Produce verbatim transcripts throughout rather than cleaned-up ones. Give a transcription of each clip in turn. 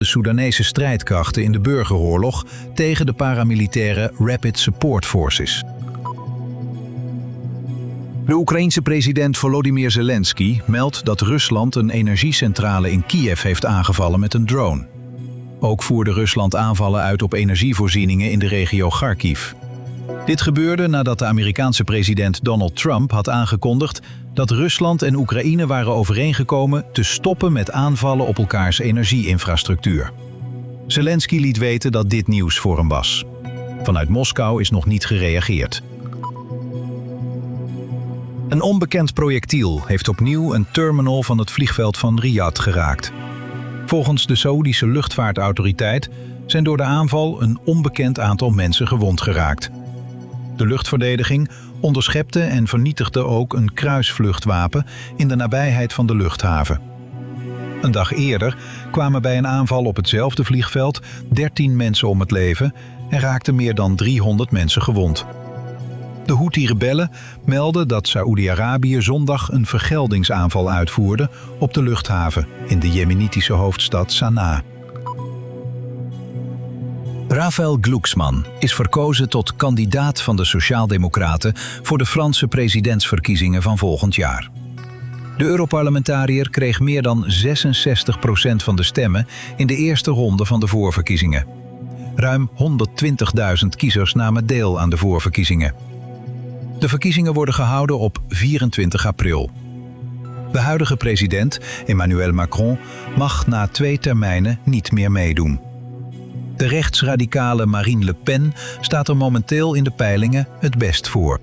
de Soedanese strijdkrachten in de burgeroorlog tegen de paramilitaire Rapid Support Forces. De Oekraïense president Volodymyr Zelensky meldt dat Rusland een energiecentrale in Kiev heeft aangevallen met een drone. Ook voerde Rusland aanvallen uit op energievoorzieningen in de regio Kharkiv. Dit gebeurde nadat de Amerikaanse president Donald Trump had aangekondigd dat Rusland en Oekraïne waren overeengekomen te stoppen met aanvallen op elkaars energieinfrastructuur. Zelensky liet weten dat dit nieuws voor hem was. Vanuit Moskou is nog niet gereageerd. Een onbekend projectiel heeft opnieuw een terminal van het vliegveld van Riyadh geraakt. Volgens de Saoedische luchtvaartautoriteit zijn door de aanval een onbekend aantal mensen gewond geraakt. De luchtverdediging onderschepte en vernietigde ook een kruisvluchtwapen in de nabijheid van de luchthaven. Een dag eerder kwamen bij een aanval op hetzelfde vliegveld dertien mensen om het leven en raakten meer dan driehonderd mensen gewond. De Houthi-rebellen melden dat Saoedi-Arabië zondag een vergeldingsaanval uitvoerde op de luchthaven in de jemenitische hoofdstad Sanaa. Raphaël Glucksmann is verkozen tot kandidaat van de Sociaaldemocraten voor de Franse presidentsverkiezingen van volgend jaar. De Europarlementariër kreeg meer dan zesenzestig procent van de stemmen in de eerste ronde van de voorverkiezingen. Ruim honderdtwintigduizend kiezers namen deel aan de voorverkiezingen. De verkiezingen worden gehouden op vierentwintig april. De huidige president, Emmanuel Macron, mag na twee termijnen niet meer meedoen. De rechtsradicale Marine Le Pen staat er momenteel in de peilingen het best voor.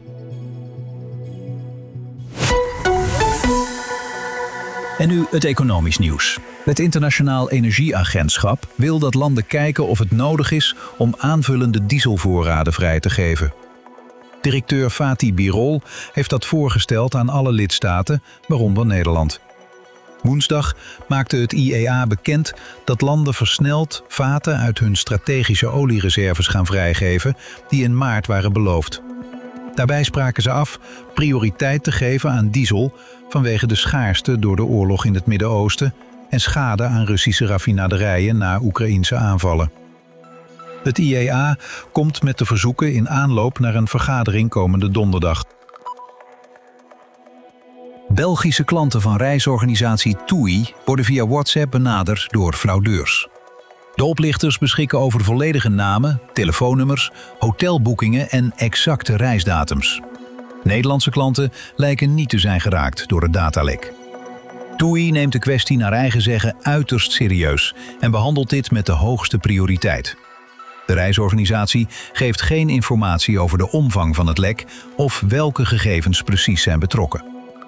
En nu het economisch nieuws. Het Internationaal Energieagentschap wil dat landen kijken of het nodig is om aanvullende dieselvoorraden vrij te geven. Directeur Fatih Birol heeft dat voorgesteld aan alle lidstaten, waaronder Nederland. Woensdag maakte het I E A bekend dat landen versneld vaten uit hun strategische oliereserves gaan vrijgeven die in maart waren beloofd. Daarbij spraken ze af prioriteit te geven aan diesel vanwege de schaarste door de oorlog in het Midden-Oosten en schade aan Russische raffinaderijen na Oekraïense aanvallen. Het I E A komt met de verzoeken in aanloop naar een vergadering komende donderdag. Belgische klanten van reisorganisatie TUI worden via WhatsApp benaderd door fraudeurs. De oplichters beschikken over volledige namen, telefoonnummers, hotelboekingen en exacte reisdatums. Nederlandse klanten lijken niet te zijn geraakt door het datalek. TUI neemt de kwestie naar eigen zeggen uiterst serieus en behandelt dit met de hoogste prioriteit. De reisorganisatie geeft geen informatie over de omvang van het lek of welke gegevens precies zijn betrokken.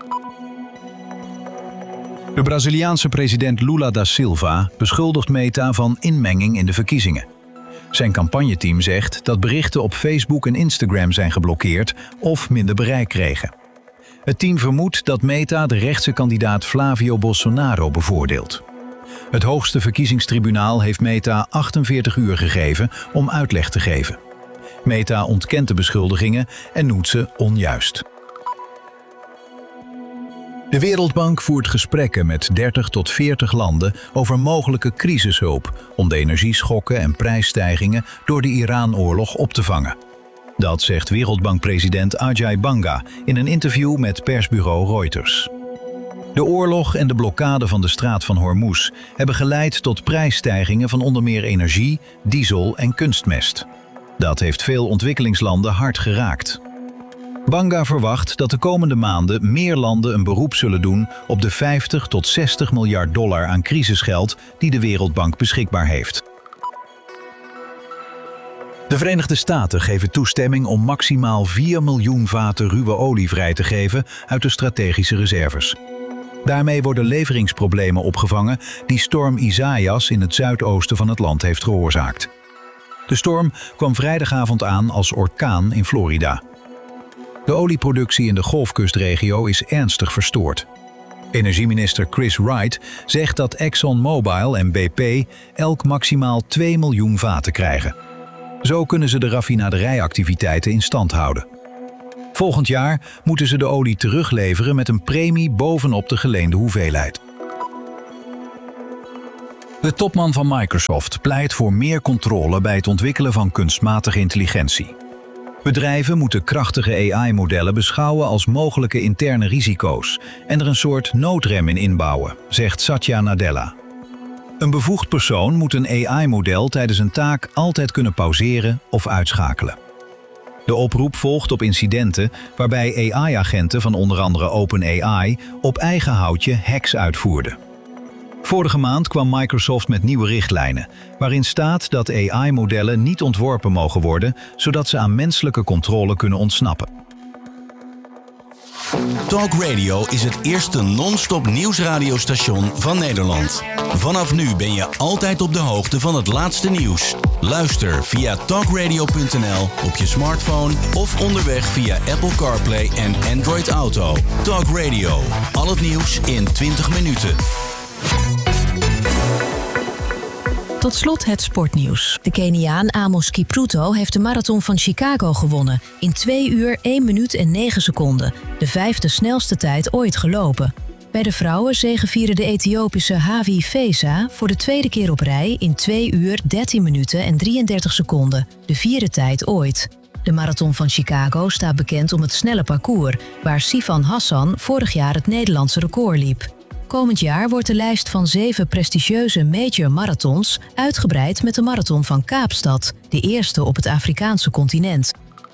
De Braziliaanse president Lula da Silva beschuldigt Meta van inmenging in de verkiezingen. Zijn campagneteam zegt dat berichten op Facebook en Instagram zijn geblokkeerd of minder bereik kregen. Het team vermoedt dat Meta de rechtse kandidaat Flavio Bolsonaro bevoordeelt. Het hoogste verkiezingstribunaal heeft Meta achtenveertig uur gegeven om uitleg te geven. Meta ontkent de beschuldigingen en noemt ze onjuist. De Wereldbank voert gesprekken met dertig tot veertig landen over mogelijke crisishulp om de energieschokken en prijsstijgingen door de Iran-oorlog op te vangen. Dat zegt Wereldbankpresident Ajay Banga in een interview met persbureau Reuters. De oorlog en de blokkade van de straat van Hormuz hebben geleid tot prijsstijgingen van onder meer energie, diesel en kunstmest. Dat heeft veel ontwikkelingslanden hard geraakt. Banga verwacht dat de komende maanden meer landen een beroep zullen doen op de vijftig tot zestig miljard dollar aan crisisgeld die de Wereldbank beschikbaar heeft. De Verenigde Staten geven toestemming om maximaal vier miljoen vaten ruwe olie vrij te geven uit de strategische reserves. Daarmee worden leveringsproblemen opgevangen die storm Isaias in het zuidoosten van het land heeft veroorzaakt. De storm kwam vrijdagavond aan als orkaan in Florida. De olieproductie in de Golfkustregio is ernstig verstoord. Energieminister Chris Wright zegt dat ExxonMobil en B P elk maximaal twee miljoen vaten krijgen. Zo kunnen ze de raffinaderijactiviteiten in stand houden. Volgend jaar moeten ze de olie terugleveren met een premie bovenop de geleende hoeveelheid. De topman van Microsoft pleit voor meer controle bij het ontwikkelen van kunstmatige intelligentie. Bedrijven moeten krachtige A I-modellen beschouwen als mogelijke interne risico's en er een soort noodrem in inbouwen, zegt Satya Nadella. Een bevoegd persoon moet een A I-model tijdens een taak altijd kunnen pauzeren of uitschakelen. De oproep volgt op incidenten waarbij A I-agenten van onder andere OpenAI op eigen houtje hacks uitvoerden. Vorige maand kwam Microsoft met nieuwe richtlijnen, waarin staat dat A I-modellen niet ontworpen mogen worden, zodat ze aan menselijke controle kunnen ontsnappen. Talk Radio is het eerste non-stop nieuwsradiostation van Nederland. Vanaf nu ben je altijd op de hoogte van het laatste nieuws. Luister via talkradio punt n l op je smartphone of onderweg via Apple CarPlay en Android Auto. Talk Radio, al het nieuws in twintig minuten. Tot slot het sportnieuws. De Keniaan Amos Kipruto heeft de marathon van Chicago gewonnen. In twee uur, één minuut en negen seconden. De vijfde snelste tijd ooit gelopen. Bij de vrouwen zegevierde de Ethiopische Havi Feza voor de tweede keer op rij in twee uur, dertien minuten en drieëndertig seconden. De vierde tijd ooit. De marathon van Chicago staat bekend om het snelle parcours, waar Sifan Hassan vorig jaar het Nederlandse record liep. Komend jaar wordt de lijst van zeven prestigieuze major marathons uitgebreid met de marathon van Kaapstad, de eerste op het Afrikaanse continent.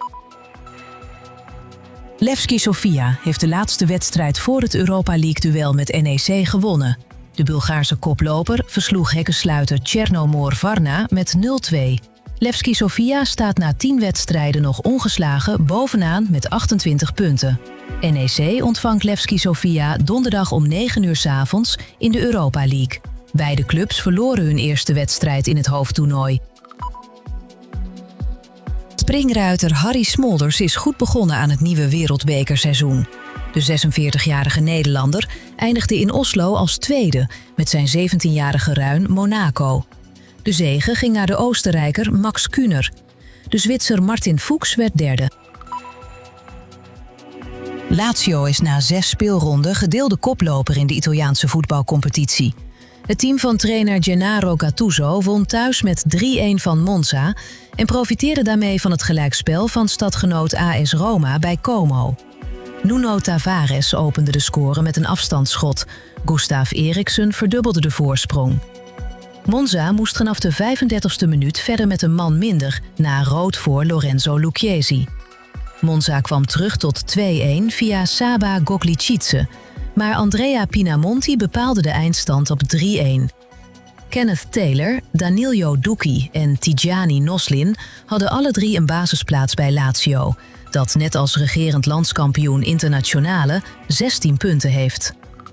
Levski Sofia heeft de laatste wedstrijd voor het Europa League-duel met N E C gewonnen. De Bulgaarse koploper versloeg hekkensluiter Chernomor Varna met nul twee. Levski Sofia staat na tien wedstrijden nog ongeslagen bovenaan met achtentwintig punten. N E C ontvangt Levski Sofia donderdag om negen uur 's avonds in de Europa League. Beide clubs verloren hun eerste wedstrijd in het hoofdtoernooi. Springruiter Harry Smolders is goed begonnen aan het nieuwe wereldbekerseizoen. De zesenveertigjarige Nederlander eindigde in Oslo als tweede met zijn zeventienjarige ruin Monaco. De zege ging naar de Oostenrijker Max Kühner. De Zwitser Martin Fuchs werd derde. Lazio is na zes speelronden gedeelde koploper in de Italiaanse voetbalcompetitie. Het team van trainer Gennaro Gattuso won thuis met drie-een van Monza en profiteerde daarmee van het gelijkspel van stadgenoot A S Roma bij Como. Nuno Tavares opende de score met een afstandsschot. Gustav Eriksen verdubbelde de voorsprong. Monza moest vanaf de vijfendertigste minuut verder met een man minder, na rood voor Lorenzo Lucchesi. Monza kwam terug tot twee-een via Saba Goglicice, maar Andrea Pinamonti bepaalde de eindstand op drie-een. Kenneth Taylor, Danilo Ducchi en Tijani Noslin hadden alle drie een basisplaats bij Lazio, dat net als regerend landskampioen Internazionale zestien punten heeft.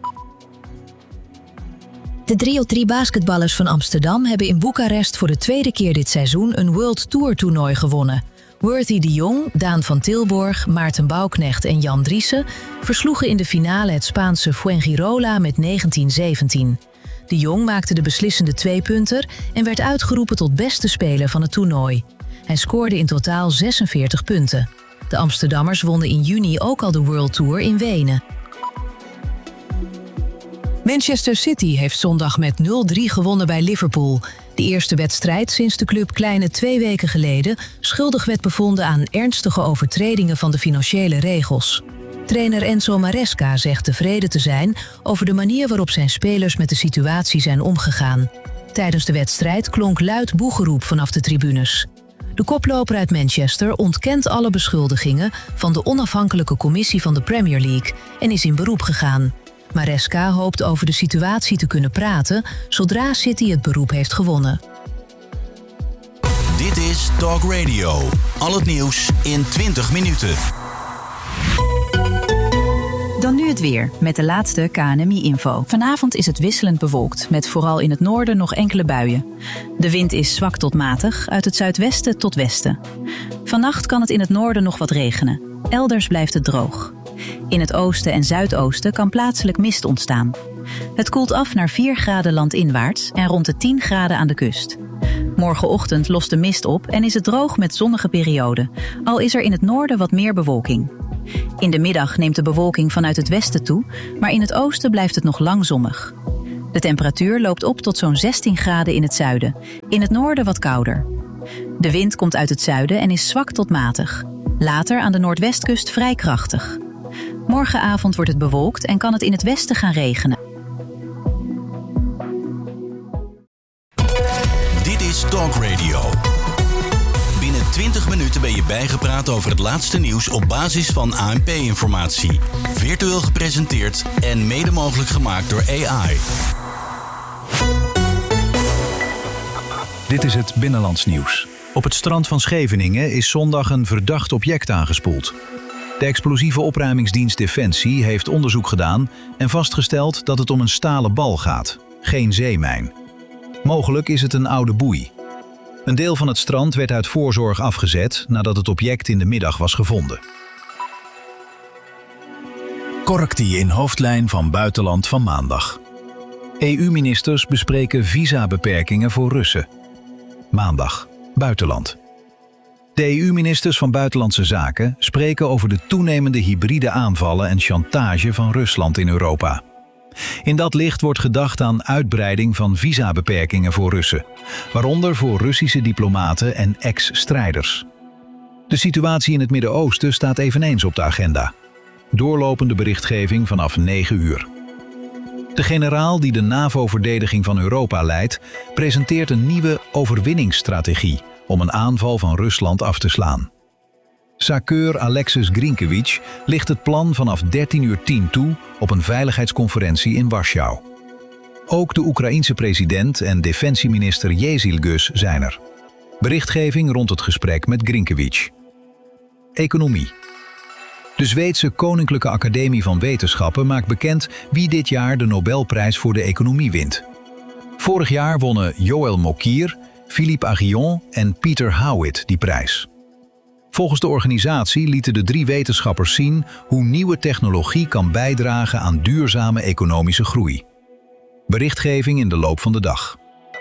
De drie op drie basketballers van Amsterdam hebben in Boekarest voor de tweede keer dit seizoen een World Tour toernooi gewonnen. Worthy de Jong, Daan van Tilborg, Maarten Bouwknecht en Jan Driessen versloegen in de finale het Spaanse Fuengirola met negentien zeventien. De Jong maakte de beslissende tweepunter en werd uitgeroepen tot beste speler van het toernooi. Hij scoorde in totaal zesenveertig punten. De Amsterdammers wonnen in juni ook al de World Tour in Wenen. Manchester City heeft zondag met nul drie gewonnen bij Liverpool. De eerste wedstrijd sinds de club kleine twee weken geleden schuldig werd bevonden aan ernstige overtredingen van de financiële regels. Trainer Enzo Maresca zegt tevreden te zijn over de manier waarop zijn spelers met de situatie zijn omgegaan. Tijdens de wedstrijd klonk luid boegeroep vanaf de tribunes. De koploper uit Manchester ontkent alle beschuldigingen van de onafhankelijke commissie van de Premier League en is in beroep gegaan. Maresca hoopt over de situatie te kunnen praten zodra City het beroep heeft gewonnen. Dit is Talk Radio. Al het nieuws in twintig minuten. Dan nu het weer, met de laatste K N M I-info. Vanavond is het wisselend bewolkt, met vooral in het noorden nog enkele buien. De wind is zwak tot matig, uit het zuidwesten tot westen. Vannacht kan het in het noorden nog wat regenen. Elders blijft het droog. In het oosten en zuidoosten kan plaatselijk mist ontstaan. Het koelt af naar vier graden landinwaarts en rond de tien graden aan de kust. Morgenochtend lost de mist op en is het droog met zonnige perioden, al is er in het noorden wat meer bewolking. In de middag neemt de bewolking vanuit het westen toe, maar in het oosten blijft het nog lang zonnig. De temperatuur loopt op tot zo'n zestien graden in het zuiden. In het noorden wat kouder. De wind komt uit het zuiden en is zwak tot matig. Later aan de noordwestkust vrij krachtig. Morgenavond wordt het bewolkt en kan het in het westen gaan regenen. Dit is Talk Radio. Binnen twintig minuten ben je bijgepraat over het laatste nieuws op basis van A N P-informatie. Virtueel gepresenteerd en mede mogelijk gemaakt door A I. Dit is het Binnenlands nieuws. Op het strand van Scheveningen is zondag een verdacht object aangespoeld. De explosieve opruimingsdienst Defensie heeft onderzoek gedaan en vastgesteld dat het om een stalen bal gaat, geen zeemijn. Mogelijk is het een oude boei. Een deel van het strand werd uit voorzorg afgezet nadat het object in de middag was gevonden. Correctie in hoofdlijn van buitenland van maandag. E U-ministers bespreken visabeperkingen voor Russen. Maandag, buitenland. De E U-ministers van Buitenlandse Zaken spreken over de toenemende hybride aanvallen en chantage van Rusland in Europa. In dat licht wordt gedacht aan uitbreiding van visabeperkingen voor Russen, waaronder voor Russische diplomaten en ex-strijders. De situatie in het Midden-Oosten staat eveneens op de agenda. Doorlopende berichtgeving vanaf negen uur. De generaal die de NAVO-verdediging van Europa leidt, presenteert een nieuwe overwinningsstrategie om een aanval van Rusland af te slaan. Zakeur Alexis Grinkewitsch ligt het plan vanaf dertien uur tien toe op een veiligheidsconferentie in Warschau. Ook de Oekraïense president en defensieminister Jezilgus zijn er. Berichtgeving rond het gesprek met Grinkewitsch. Economie. De Zweedse Koninklijke Academie van Wetenschappen maakt bekend wie dit jaar de Nobelprijs voor de economie wint. Vorig jaar wonnen Joël Mokyr, Philippe Aghion en Peter Howitt die prijs. Volgens de organisatie lieten de drie wetenschappers zien hoe nieuwe technologie kan bijdragen aan duurzame economische groei. Berichtgeving in de loop van de dag.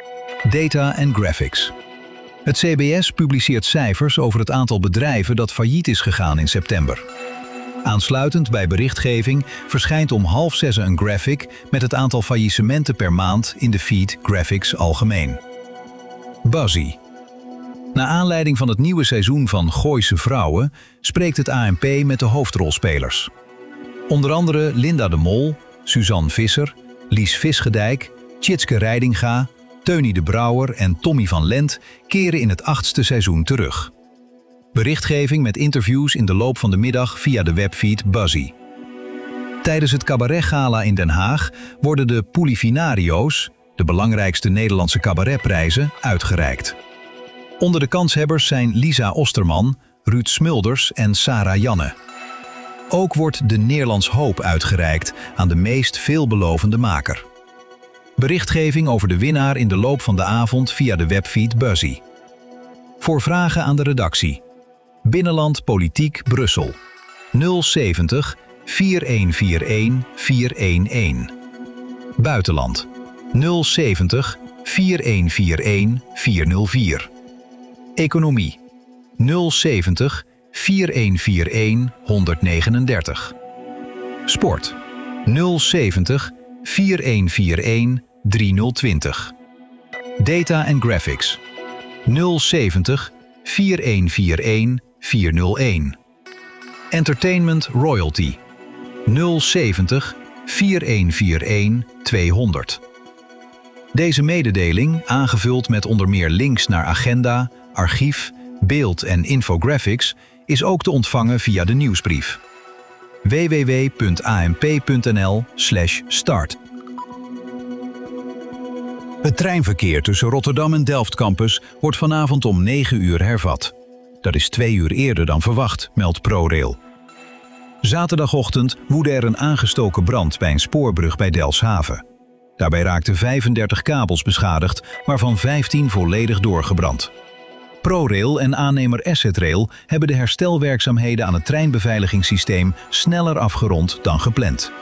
Data en graphics. Het C B S publiceert cijfers over het aantal bedrijven dat failliet is gegaan in september. Aansluitend bij berichtgeving verschijnt om half zes een graphic met het aantal faillissementen per maand in de feed Graphics Algemeen. Buzzy. Naar aanleiding van het nieuwe seizoen van Gooise Vrouwen spreekt het A N P met de hoofdrolspelers. Onder andere Linda de Mol, Suzanne Visser, Lies Visgedijk, Tjitske Reidinga, Teunie de Brouwer en Tommy van Lent keren in het achtste seizoen terug. Berichtgeving met interviews in de loop van de middag via de webfeed Buzzy. Tijdens het cabaretgala in Den Haag worden de Pulifinario's, de belangrijkste Nederlandse cabaretprijzen, uitgereikt. Onder de kanshebbers zijn Lisa Osterman, Ruud Smulders en Sarah Janne. Ook wordt de Neerlands Hoop uitgereikt aan de meest veelbelovende maker. Berichtgeving over de winnaar in de loop van de avond via de webfeed Buzzy. Voor vragen aan de redactie. Binnenland Politiek Brussel. nul zeventig vier een vier een vier een een. Buitenland. nul zeventig vier een vier een vier nul vier. Economie. nul zeventig vier een vier een honderdnegenendertig. Sport. nul zeventig vier een vier een drie nul twintig. Data en graphics. nul zeventig vier een vier een vier nul een. Entertainment royalty. nul zeventig vier een vier een tweehonderd. Deze mededeling, aangevuld met onder meer links naar agenda, archief, beeld en infographics, is ook te ontvangen via de nieuwsbrief. w w w punt a n p punt n l slash start. Het treinverkeer tussen Rotterdam en Delft Campus wordt vanavond om negen uur hervat. Dat is twee uur eerder dan verwacht, meldt ProRail. Zaterdagochtend woedde er een aangestoken brand bij een spoorbrug bij Delfshaven. Daarbij raakten vijfendertig kabels beschadigd, waarvan vijftien volledig doorgebrand. ProRail en aannemer Asset Rail hebben de herstelwerkzaamheden aan het treinbeveiligingssysteem sneller afgerond dan gepland.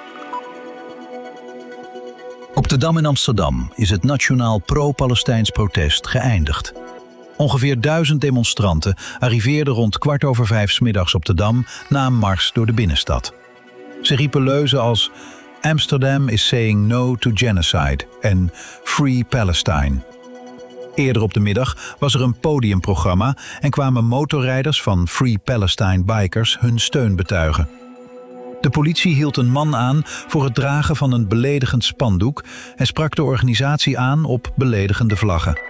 Op de Dam in Amsterdam is het nationaal pro-Palestijns protest geëindigd. Ongeveer duizend demonstranten arriveerden rond kwart over vijf 's middags op de Dam na een mars door de binnenstad. Ze riepen leuzen als Amsterdam is saying no to genocide en Free Palestine. Eerder op de middag was er een podiumprogramma en kwamen motorrijders van Free Palestine Bikers hun steun betuigen. De politie hield een man aan voor het dragen van een beledigend spandoek en sprak de organisatie aan op beledigende vlaggen.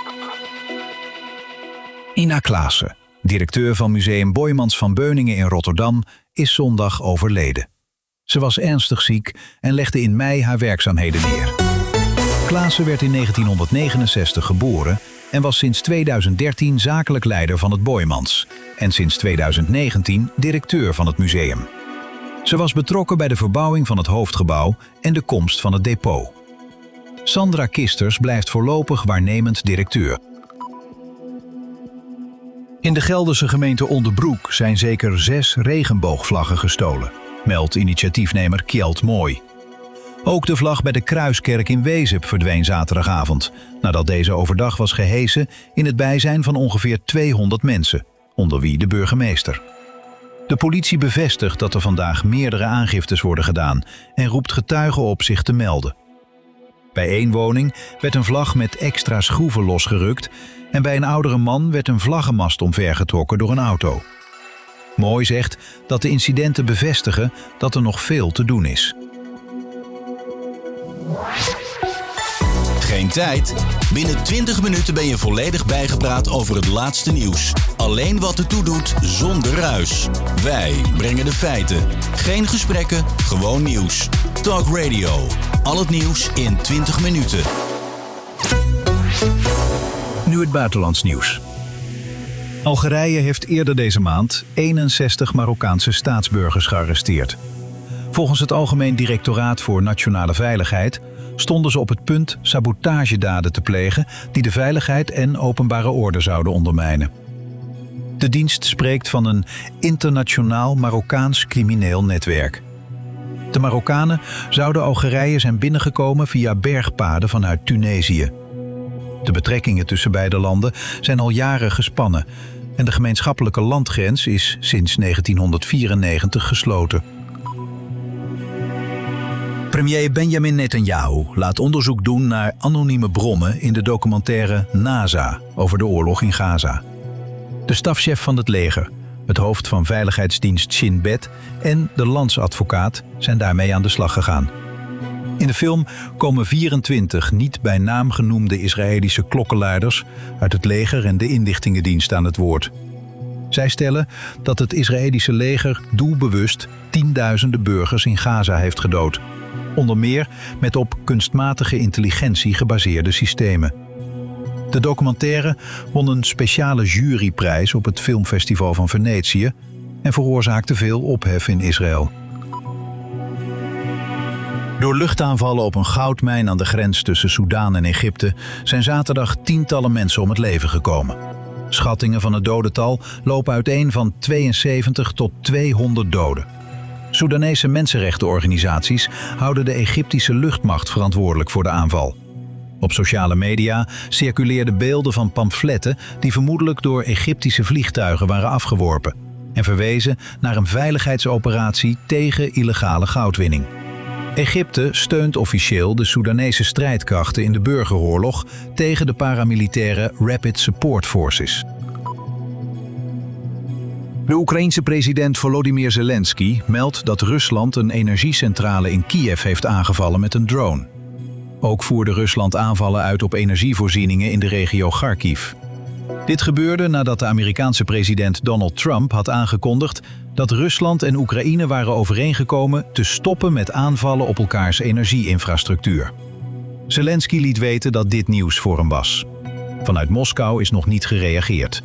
Ina Klaassen, directeur van Museum Boijmans van Beuningen in Rotterdam, is zondag overleden. Ze was ernstig ziek en legde in mei haar werkzaamheden neer. Klaassen werd in negentienhonderdnegenenzestig geboren en was sinds tweeduizend dertien zakelijk leider van het Boijmans en sinds tweeduizend negentien directeur van het museum. Ze was betrokken bij de verbouwing van het hoofdgebouw en de komst van het depot. Sandra Kisters blijft voorlopig waarnemend directeur. In de Gelderse gemeente Onderbroek zijn zeker zes regenboogvlaggen gestolen, meldt initiatiefnemer Kjeld Mooi. Ook de vlag bij de Kruiskerk in Wezep verdween zaterdagavond, nadat deze overdag was gehesen in het bijzijn van ongeveer tweehonderd mensen, onder wie de burgemeester. De politie bevestigt dat er vandaag meerdere aangiftes worden gedaan en roept getuigen op zich te melden. Bij één woning werd een vlag met extra schroeven losgerukt en bij een oudere man werd een vlaggenmast omvergetrokken door een auto. Mooi zegt dat de incidenten bevestigen dat er nog veel te doen is. Geen tijd? Binnen twintig minuten ben je volledig bijgepraat over het laatste nieuws. Alleen wat ertoe doet, zonder ruis. Wij brengen de feiten. Geen gesprekken, gewoon nieuws. Talk Radio. Al het nieuws in twintig minuten. Nu het buitenlands nieuws. Algerije heeft eerder deze maand eenenzestig Marokkaanse staatsburgers gearresteerd. Volgens het Algemeen Directoraat voor Nationale Veiligheid stonden ze op het punt sabotagedaden te plegen die de veiligheid en openbare orde zouden ondermijnen. De dienst spreekt van een internationaal Marokkaans crimineel netwerk. De Marokkanen zouden Algerije zijn binnengekomen via bergpaden vanuit Tunesië. De betrekkingen tussen beide landen zijn al jaren gespannen en de gemeenschappelijke landgrens is sinds negentienhonderdvierennegentig gesloten. Premier Benjamin Netanyahu laat onderzoek doen naar anonieme bronnen in de documentaire NASA over de oorlog in Gaza. De stafchef van het leger, het hoofd van veiligheidsdienst Shin Bet en de landsadvocaat zijn daarmee aan de slag gegaan. In de film komen vierentwintig niet bij naam genoemde Israëlische klokkenluiders uit het leger en de inlichtingendienst aan het woord. Zij stellen dat het Israëlische leger doelbewust tienduizenden burgers in Gaza heeft gedood. Onder meer met op kunstmatige intelligentie gebaseerde systemen. De documentaire won een speciale juryprijs op het filmfestival van Venetië en veroorzaakte veel ophef in Israël. Door luchtaanvallen op een goudmijn aan de grens tussen Soedan en Egypte zijn zaterdag tientallen mensen om het leven gekomen. Schattingen van het dodental lopen uiteen van tweeënzeventig tot tweehonderd doden. Soedanese mensenrechtenorganisaties houden de Egyptische luchtmacht verantwoordelijk voor de aanval. Op sociale media circuleerden beelden van pamfletten die vermoedelijk door Egyptische vliegtuigen waren afgeworpen en verwezen naar een veiligheidsoperatie tegen illegale goudwinning. Egypte steunt officieel de Soedanese strijdkrachten in de burgeroorlog tegen de paramilitaire Rapid Support Forces. De Oekraïense president Volodymyr Zelensky meldt dat Rusland een energiecentrale in Kiev heeft aangevallen met een drone. Ook voerde Rusland aanvallen uit op energievoorzieningen in de regio Kharkiv. Dit gebeurde nadat de Amerikaanse president Donald Trump had aangekondigd dat Rusland en Oekraïne waren overeengekomen te stoppen met aanvallen op elkaars energieinfrastructuur. Zelensky liet weten dat dit nieuws voor hem was. Vanuit Moskou is nog niet gereageerd.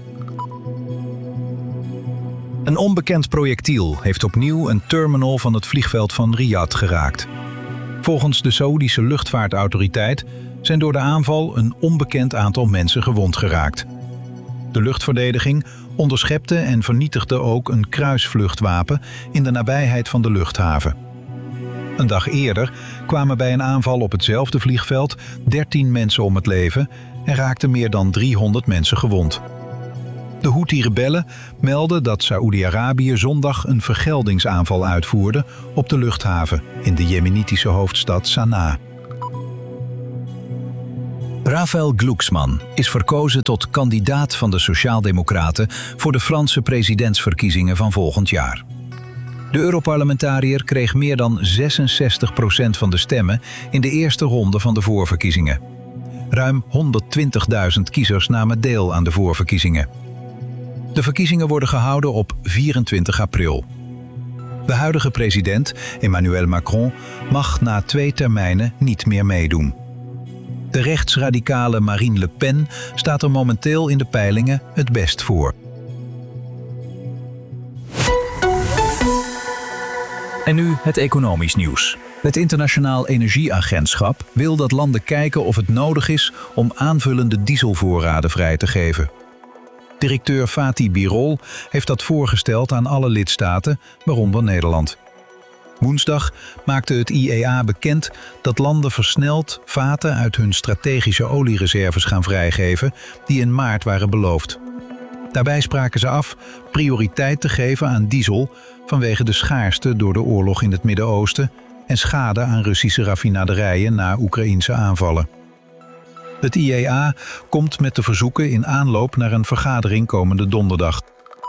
Een onbekend projectiel heeft opnieuw een terminal van het vliegveld van Riyadh geraakt. Volgens de Saoedische luchtvaartautoriteit zijn door de aanval een onbekend aantal mensen gewond geraakt. De luchtverdediging onderschepte en vernietigde ook een kruisvluchtwapen in de nabijheid van de luchthaven. Een dag eerder kwamen bij een aanval op hetzelfde vliegveld dertien mensen om het leven en raakten meer dan driehonderd mensen gewond. De Houthi-rebellen melden dat Saoedi-Arabië zondag een vergeldingsaanval uitvoerde op de luchthaven in de jemenitische hoofdstad Sanaa. Raphaël Glucksmann is verkozen tot kandidaat van de Sociaaldemocraten voor de Franse presidentsverkiezingen van volgend jaar. De Europarlementariër kreeg meer dan zesenzestig procent van de stemmen in de eerste ronde van de voorverkiezingen. Ruim honderdtwintigduizend kiezers namen deel aan de voorverkiezingen. De verkiezingen worden gehouden op vierentwintig april. De huidige president, Emmanuel Macron, mag na twee termijnen niet meer meedoen. De rechtsradicale Marine Le Pen staat er momenteel in de peilingen het best voor. En nu het economisch nieuws. Het Internationaal Energieagentschap wil dat landen kijken of het nodig is om aanvullende dieselvoorraden vrij te geven. Directeur Fatih Birol heeft dat voorgesteld aan alle lidstaten, waaronder Nederland. Woensdag maakte het I E A bekend dat landen versneld vaten uit hun strategische oliereserves gaan vrijgeven die in maart waren beloofd. Daarbij spraken ze af prioriteit te geven aan diesel vanwege de schaarste door de oorlog in het Midden-Oosten en schade aan Russische raffinaderijen na Oekraïense aanvallen. Het I E A komt met de verzoeken in aanloop naar een vergadering komende donderdag.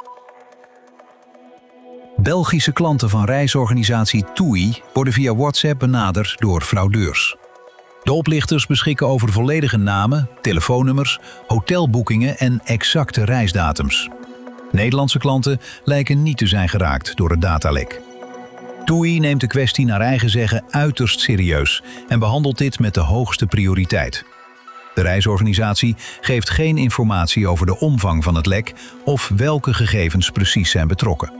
Belgische klanten van reisorganisatie TUI worden via WhatsApp benaderd door fraudeurs. De oplichters beschikken over volledige namen, telefoonnummers, hotelboekingen en exacte reisdatums. Nederlandse klanten lijken niet te zijn geraakt door het datalek. TUI neemt de kwestie naar eigen zeggen uiterst serieus en behandelt dit met de hoogste prioriteit. De reisorganisatie geeft geen informatie over de omvang van het lek of welke gegevens precies zijn betrokken.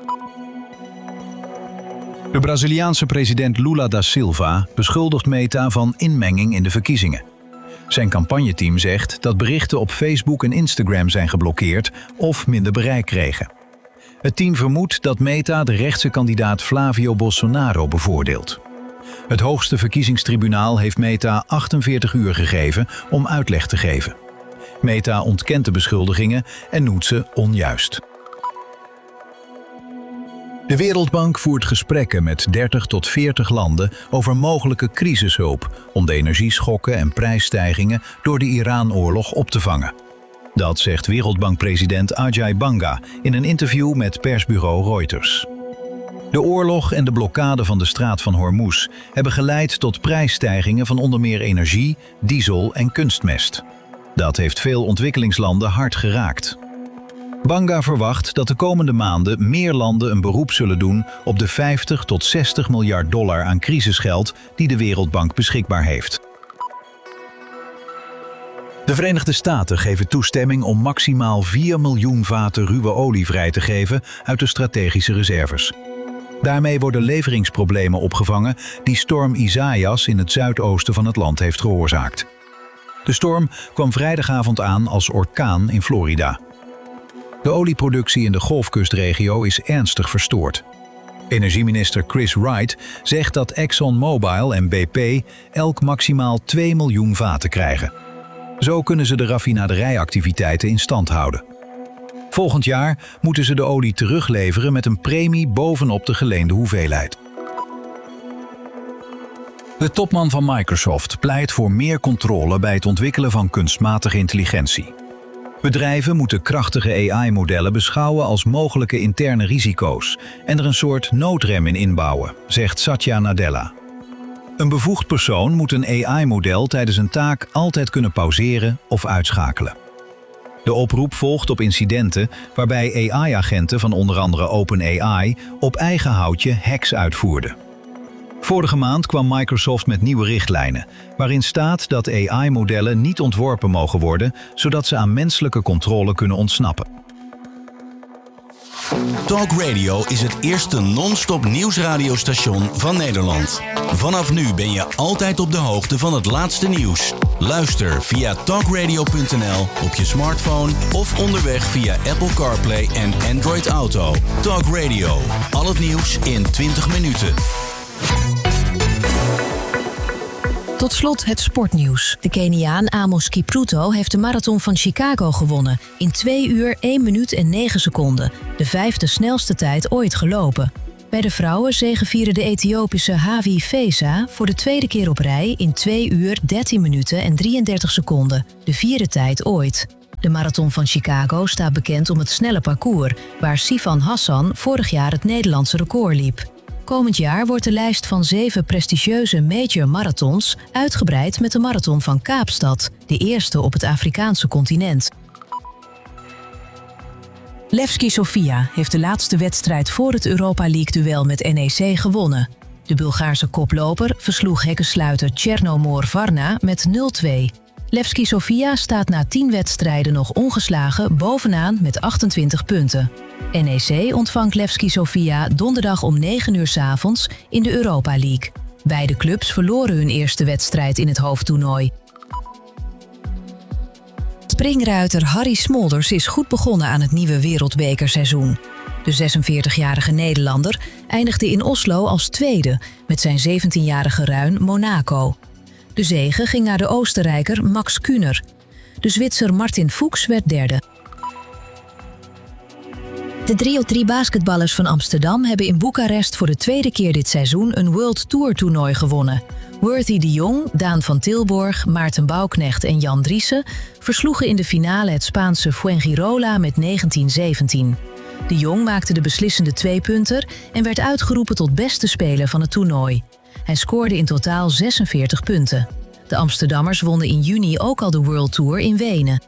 De Braziliaanse president Lula da Silva beschuldigt Meta van inmenging in de verkiezingen. Zijn campagneteam zegt dat berichten op Facebook en Instagram zijn geblokkeerd of minder bereik kregen. Het team vermoedt dat Meta de rechtse kandidaat Flavio Bolsonaro bevoordeelt. Het hoogste verkiezingstribunaal heeft Meta achtenveertig uur gegeven om uitleg te geven. Meta ontkent de beschuldigingen en noemt ze onjuist. De Wereldbank voert gesprekken met dertig tot veertig landen over mogelijke crisishulp om de energieschokken en prijsstijgingen door de Iran-oorlog op te vangen. Dat zegt Wereldbankpresident Ajay Banga in een interview met persbureau Reuters. De oorlog en de blokkade van de straat van Hormuz hebben geleid tot prijsstijgingen van onder meer energie, diesel en kunstmest. Dat heeft veel ontwikkelingslanden hard geraakt. Banga verwacht dat de komende maanden meer landen een beroep zullen doen op de vijftig tot zestig miljard dollar aan crisisgeld die de Wereldbank beschikbaar heeft. De Verenigde Staten geven toestemming om maximaal vier miljoen vaten ruwe olie vrij te geven uit de strategische reserves. Daarmee worden leveringsproblemen opgevangen die storm Isaias in het zuidoosten van het land heeft veroorzaakt. De storm kwam vrijdagavond aan als orkaan in Florida. De olieproductie in de Golfkustregio is ernstig verstoord. Energieminister Chris Wright zegt dat ExxonMobil en B P elk maximaal twee miljoen vaten krijgen. Zo kunnen ze de raffinaderijactiviteiten in stand houden. Volgend jaar moeten ze de olie terugleveren met een premie bovenop de geleende hoeveelheid. De topman van Microsoft pleit voor meer controle bij het ontwikkelen van kunstmatige intelligentie. Bedrijven moeten krachtige A I-modellen beschouwen als mogelijke interne risico's en er een soort noodrem in inbouwen, zegt Satya Nadella. Een bevoegd persoon moet een A I-model tijdens een taak altijd kunnen pauzeren of uitschakelen. De oproep volgt op incidenten waarbij A I-agenten van onder andere OpenAI op eigen houtje hacks uitvoerden. Vorige maand kwam Microsoft met nieuwe richtlijnen, waarin staat dat A I-modellen niet ontworpen mogen worden, zodat ze aan menselijke controle kunnen ontsnappen. Talk Radio is het eerste non-stop nieuwsradiostation van Nederland. Vanaf nu ben je altijd op de hoogte van het laatste nieuws. Luister via talkradio punt n l op je smartphone of onderweg via Apple CarPlay en Android Auto. Talk Radio, al het nieuws in twintig minuten. Tot slot het sportnieuws. De Keniaan Amos Kipruto heeft de marathon van Chicago gewonnen in twee uur één minuut en negen seconden, de vijfde snelste tijd ooit gelopen. Bij de vrouwen zegevierde de Ethiopische Havi Feza voor de tweede keer op rij in twee uur dertien minuten en drieëndertig seconden, de vierde tijd ooit. De marathon van Chicago staat bekend om het snelle parcours, waar Sifan Hassan vorig jaar het Nederlandse record liep. Komend jaar wordt de lijst van zeven prestigieuze major marathons uitgebreid met de marathon van Kaapstad, de eerste op het Afrikaanse continent. Levski Sofia heeft de laatste wedstrijd voor het Europa League-duel met N E C gewonnen. De Bulgaarse koploper versloeg hekkensluiter Chernomor Varna met nul twee. Levski Sofia staat na tien wedstrijden nog ongeslagen bovenaan met achtentwintig punten. N E C ontvangt Levski Sofia donderdag om negen uur 's avonds in de Europa League. Beide clubs verloren hun eerste wedstrijd in het hoofdtoernooi. Springruiter Harry Smolders is goed begonnen aan het nieuwe wereldbekerseizoen. De zesenveertigjarige Nederlander eindigde in Oslo als tweede met zijn zeventienjarige ruin Monaco. De zege ging naar de Oostenrijker Max Kühner. De Zwitser Martin Fuchs werd derde. De drie op drie basketballers van Amsterdam hebben in Boekarest voor de tweede keer dit seizoen een World Tour toernooi gewonnen. Worthy de Jong, Daan van Tilborg, Maarten Bouwknecht en Jan Driessen versloegen in de finale het Spaanse Fuengirola met negentien zeventien. De Jong maakte de beslissende tweepunter en werd uitgeroepen tot beste speler van het toernooi. Hij scoorde in totaal zesenveertig punten. De Amsterdammers wonnen in juni ook al de World Tour in Wenen.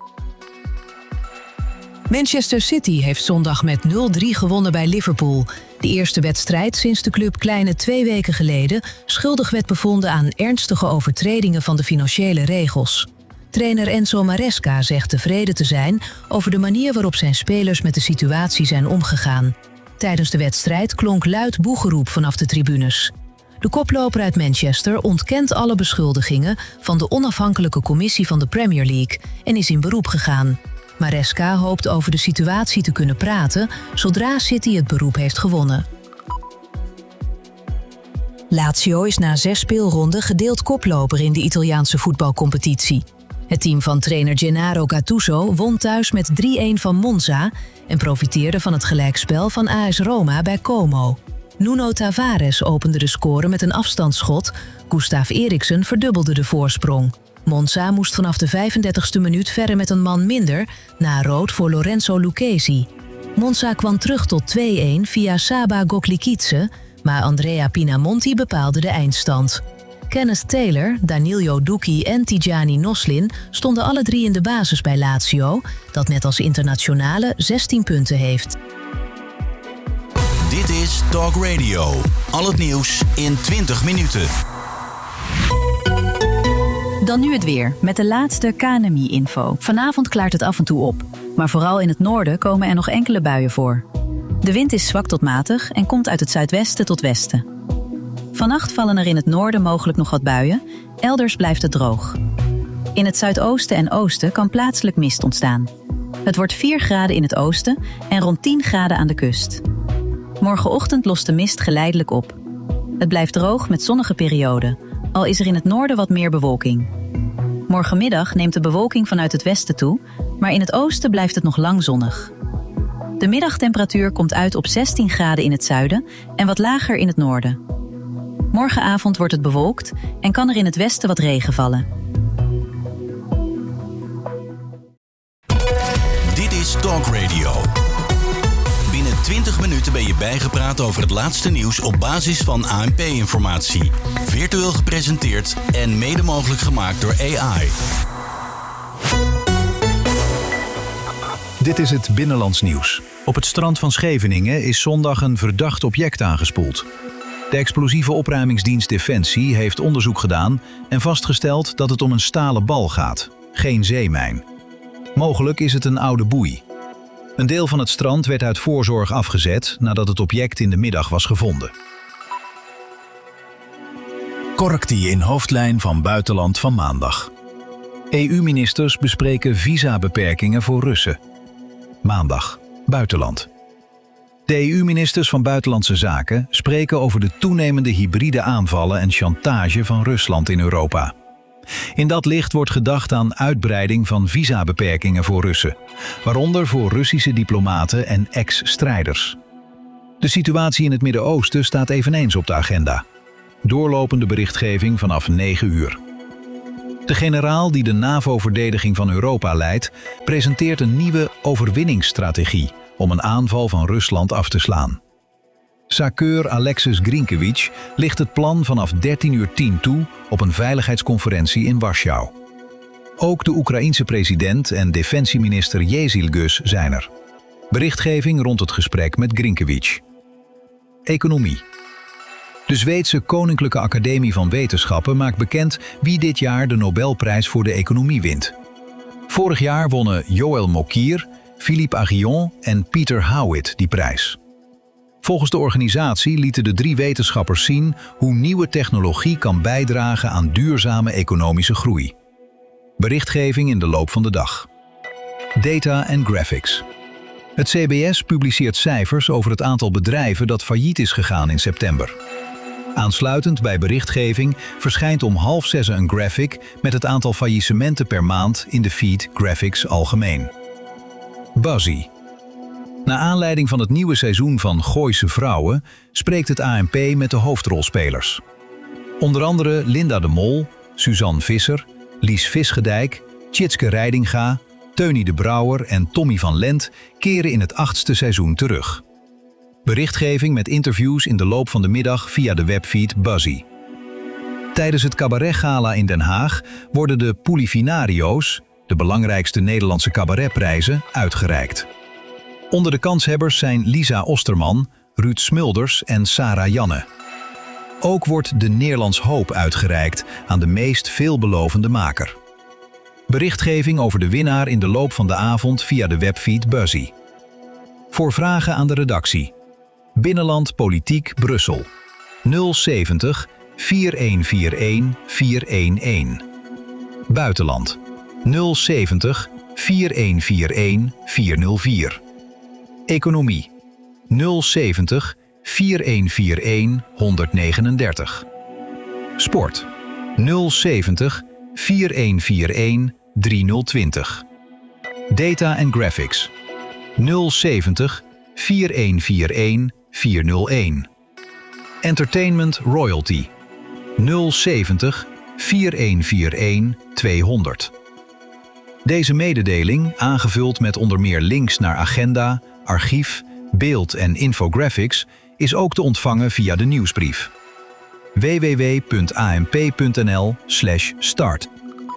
Manchester City heeft zondag met nul drie gewonnen bij Liverpool. De eerste wedstrijd sinds de club kleine twee weken geleden schuldig werd bevonden aan ernstige overtredingen van de financiële regels. Trainer Enzo Maresca zegt tevreden te zijn over de manier waarop zijn spelers met de situatie zijn omgegaan. Tijdens de wedstrijd klonk luid boegeroep vanaf de tribunes. De koploper uit Manchester ontkent alle beschuldigingen van de onafhankelijke commissie van de Premier League en is in beroep gegaan. Maresca hoopt over de situatie te kunnen praten zodra City het beroep heeft gewonnen. Lazio is na zes speelronden gedeeld koploper in de Italiaanse voetbalcompetitie. Het team van trainer Gennaro Gattuso won thuis met drie-een van Monza en profiteerde van het gelijkspel van A S Roma bij Como. Nuno Tavares opende de score met een afstandsschot. Gustav Eriksen verdubbelde de voorsprong. Monza moest vanaf de vijfendertigste minuut verder met een man minder na rood voor Lorenzo Lucchesi. Monza kwam terug tot twee-een via Saba Goklikidze, maar Andrea Pinamonti bepaalde de eindstand. Kenneth Taylor, Danilo Ducchi en Tijani Noslin stonden alle drie in de basis bij Lazio, dat net als internationale zestien punten heeft. Dit is Talk Radio. Al het nieuws in twintig minuten. Dan nu het weer, met de laatste K N M I-info. Vanavond klaart het af en toe op, maar vooral in het noorden komen er nog enkele buien voor. De wind is zwak tot matig en komt uit het zuidwesten tot westen. Vannacht vallen er in het noorden mogelijk nog wat buien, elders blijft het droog. In het zuidoosten en oosten kan plaatselijk mist ontstaan. Het wordt vier graden in het oosten en rond tien graden aan de kust. Morgenochtend lost de mist geleidelijk op. Het blijft droog met zonnige perioden, al is er in het noorden wat meer bewolking. Morgenmiddag neemt de bewolking vanuit het westen toe, maar in het oosten blijft het nog lang zonnig. De middagtemperatuur komt uit op zestien graden in het zuiden en wat lager in het noorden. Morgenavond wordt het bewolkt en kan er in het westen wat regen vallen. Dit is Talk Radio. Binnen twintig minuten ben je bijgepraat over het laatste nieuws op basis van A N P-informatie. Virtueel gepresenteerd en mede mogelijk gemaakt door A I. Dit is het Binnenlands nieuws. Op het strand van Scheveningen is zondag een verdacht object aangespoeld. De explosieve opruimingsdienst Defensie heeft onderzoek gedaan en vastgesteld dat het om een stalen bal gaat, geen zeemijn. Mogelijk is het een oude boei. Een deel van het strand werd uit voorzorg afgezet nadat het object in de middag was gevonden. Correctie in hoofdlijn van buitenland van maandag. E U-ministers bespreken visabeperkingen voor Russen. Maandag, buitenland. De E U-ministers van Buitenlandse Zaken spreken over de toenemende hybride aanvallen en chantage van Rusland in Europa. In dat licht wordt gedacht aan uitbreiding van visabeperkingen voor Russen, waaronder voor Russische diplomaten en ex-strijders. De situatie in het Midden-Oosten staat eveneens op de agenda. Doorlopende berichtgeving vanaf negen uur. De generaal die de NAVO-verdediging van Europa leidt, presenteert een nieuwe overwinningsstrategie om een aanval van Rusland af te slaan. Sakkeur Alexis Grinkewitsch licht het plan vanaf dertien uur tien toe op een veiligheidsconferentie in Warschau. Ook de Oekraïense president en defensieminister Jezilgus zijn er. Berichtgeving rond het gesprek met Grinkewitsch. Economie. De Zweedse Koninklijke Academie van Wetenschappen maakt bekend wie dit jaar de Nobelprijs voor de economie wint. Vorig jaar wonnen Joël Mokyr, Philippe Aghion en Peter Howitt die prijs. Volgens de organisatie lieten de drie wetenschappers zien hoe nieuwe technologie kan bijdragen aan duurzame economische groei. Berichtgeving in de loop van de dag. Data en graphics. Het C B S publiceert cijfers over het aantal bedrijven dat failliet is gegaan in september. Aansluitend bij berichtgeving verschijnt om half zes een graphic met het aantal faillissementen per maand in de feed Graphics Algemeen. Buzzy. Naar aanleiding van het nieuwe seizoen van Gooise Vrouwen spreekt het A N P met de hoofdrolspelers. Onder andere Linda de Mol, Suzanne Visser, Lies Visgedijk, Tjitske Reidinga, Teunie de Brouwer en Tommy van Lent keren in het achtste seizoen terug. Berichtgeving met interviews in de loop van de middag via de webfeed Buzzy. Tijdens het cabaretgala in Den Haag worden de Pulifinario's, de belangrijkste Nederlandse cabaretprijzen, uitgereikt. Onder de kanshebbers zijn Lisa Osterman, Ruud Smulders en Sarah Janne. Ook wordt de Neerlands Hoop uitgereikt aan de meest veelbelovende maker. Berichtgeving over de winnaar in de loop van de avond via de webfeed Buzzy. Voor vragen aan de redactie. Binnenland Politiek Brussel. nul zeventig vier een vier een vier een een. Buitenland. nul zeventig vier een vier een vier nul vier. Economie. nul zeventig vier een vier een honderdnegenendertig. Sport. nul zeventig vier een vier een drie nul twintig. Data en graphics. nul zeventig vier een vier een vier nul een. Entertainment royalty. nul zeventig vier een vier een tweehonderd. Deze mededeling, aangevuld met onder meer links naar agenda, archief, beeld en infographics, is ook te ontvangen via de nieuwsbrief. w w w punt a n p punt n l slash start.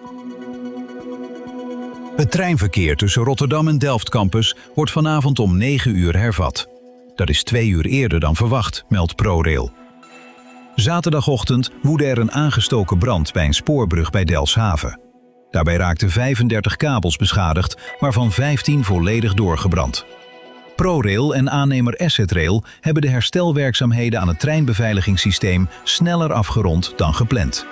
Het treinverkeer tussen Rotterdam en Delft Campus wordt vanavond om negen uur hervat. Dat is twee uur eerder dan verwacht, meldt ProRail. Zaterdagochtend woedde er een aangestoken brand bij een spoorbrug bij Delfshaven. Daarbij raakten vijfendertig kabels beschadigd, waarvan vijftien volledig doorgebrand. ProRail en aannemer Assetrail hebben de herstelwerkzaamheden aan het treinbeveiligingssysteem sneller afgerond dan gepland.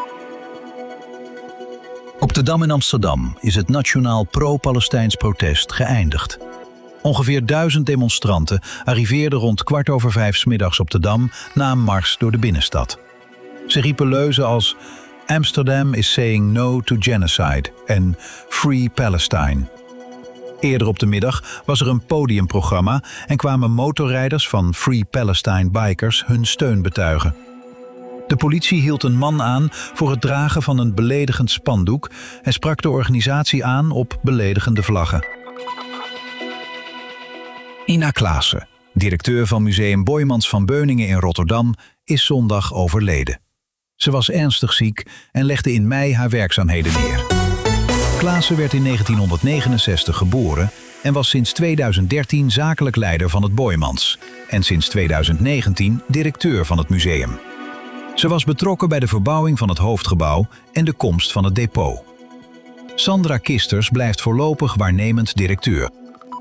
Op de Dam in Amsterdam is het nationaal pro-Palestijns protest geëindigd. Ongeveer duizend demonstranten arriveerden rond kwart over vijf 's middags op de Dam na een mars door de binnenstad. Ze riepen leuzen als Amsterdam is saying no to genocide en Free Palestine. Eerder op de middag was er een podiumprogramma en kwamen motorrijders van Free Palestine Bikers hun steun betuigen. De politie hield een man aan voor het dragen van een beledigend spandoek en sprak de organisatie aan op beledigende vlaggen. Ina Klaassen, directeur van Museum Boijmans van Beuningen in Rotterdam, is zondag overleden. Ze was ernstig ziek en legde in mei haar werkzaamheden neer. Klaassen werd in negentienhonderdnegenenzestig geboren en was sinds tweeduizend dertien zakelijk leider van het Boijmans en sinds tweeduizend negentien directeur van het museum. Ze was betrokken bij de verbouwing van het hoofdgebouw en de komst van het depot. Sandra Kisters blijft voorlopig waarnemend directeur.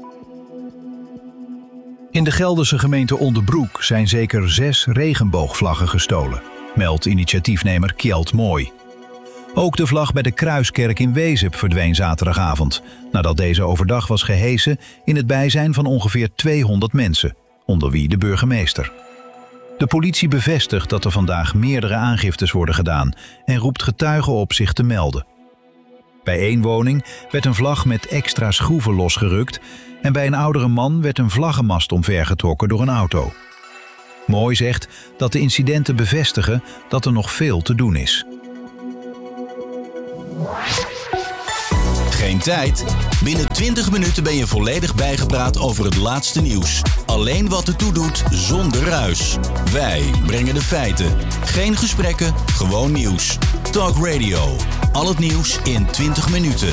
In de Gelderse gemeente Onderbroek zijn zeker zes regenboogvlaggen gestolen, meldt initiatiefnemer Kjeld Mooi. Ook de vlag bij de Kruiskerk in Wezep verdween zaterdagavond, nadat deze overdag was gehesen in het bijzijn van ongeveer tweehonderd mensen, onder wie de burgemeester. De politie bevestigt dat er vandaag meerdere aangiftes worden gedaan en roept getuigen op zich te melden. Bij één woning werd een vlag met extra schroeven losgerukt en bij een oudere man werd een vlaggenmast omvergetrokken door een auto. Mooi zegt dat de incidenten bevestigen dat er nog veel te doen is. Geen tijd? Binnen twintig minuten ben je volledig bijgepraat over het laatste nieuws. Alleen wat ertoe doet, zonder ruis. Wij brengen de feiten. Geen gesprekken, gewoon nieuws. Talk Radio. Al het nieuws in twintig minuten.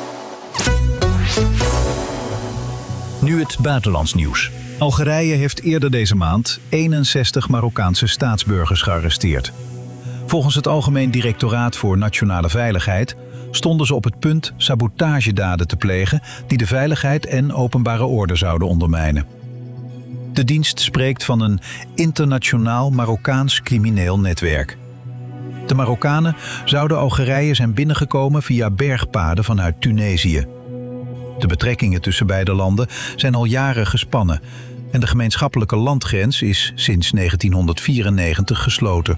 Nu het buitenlands nieuws. Algerije heeft eerder deze maand eenenzestig Marokkaanse staatsburgers gearresteerd. Volgens het Algemeen Directoraat voor Nationale Veiligheid stonden ze op het punt sabotagedaden te plegen die de veiligheid en openbare orde zouden ondermijnen. De dienst spreekt van een internationaal Marokkaans crimineel netwerk. De Marokkanen zouden Algerije zijn binnengekomen via bergpaden vanuit Tunesië. De betrekkingen tussen beide landen zijn al jaren gespannen en de gemeenschappelijke landgrens is sinds negentienhonderdvierennegentig gesloten.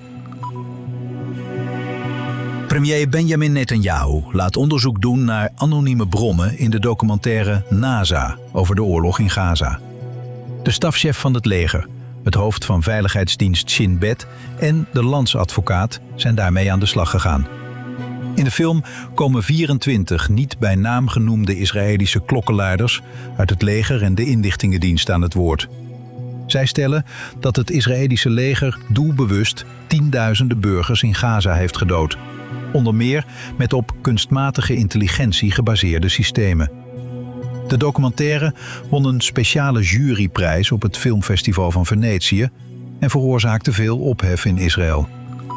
Premier Benjamin Netanyahu laat onderzoek doen naar anonieme bronnen in de documentaire NASA over de oorlog in Gaza. De stafchef van het leger, het hoofd van veiligheidsdienst Shin Bet en de landsadvocaat zijn daarmee aan de slag gegaan. In de film komen vierentwintig niet bij naam genoemde Israëlische klokkenluiders uit het leger en de inlichtingendienst aan het woord. Zij stellen dat het Israëlische leger doelbewust tienduizenden burgers in Gaza heeft gedood. Onder meer met op kunstmatige intelligentie gebaseerde systemen. De documentaire won een speciale juryprijs op het filmfestival van Venetië en veroorzaakte veel ophef in Israël.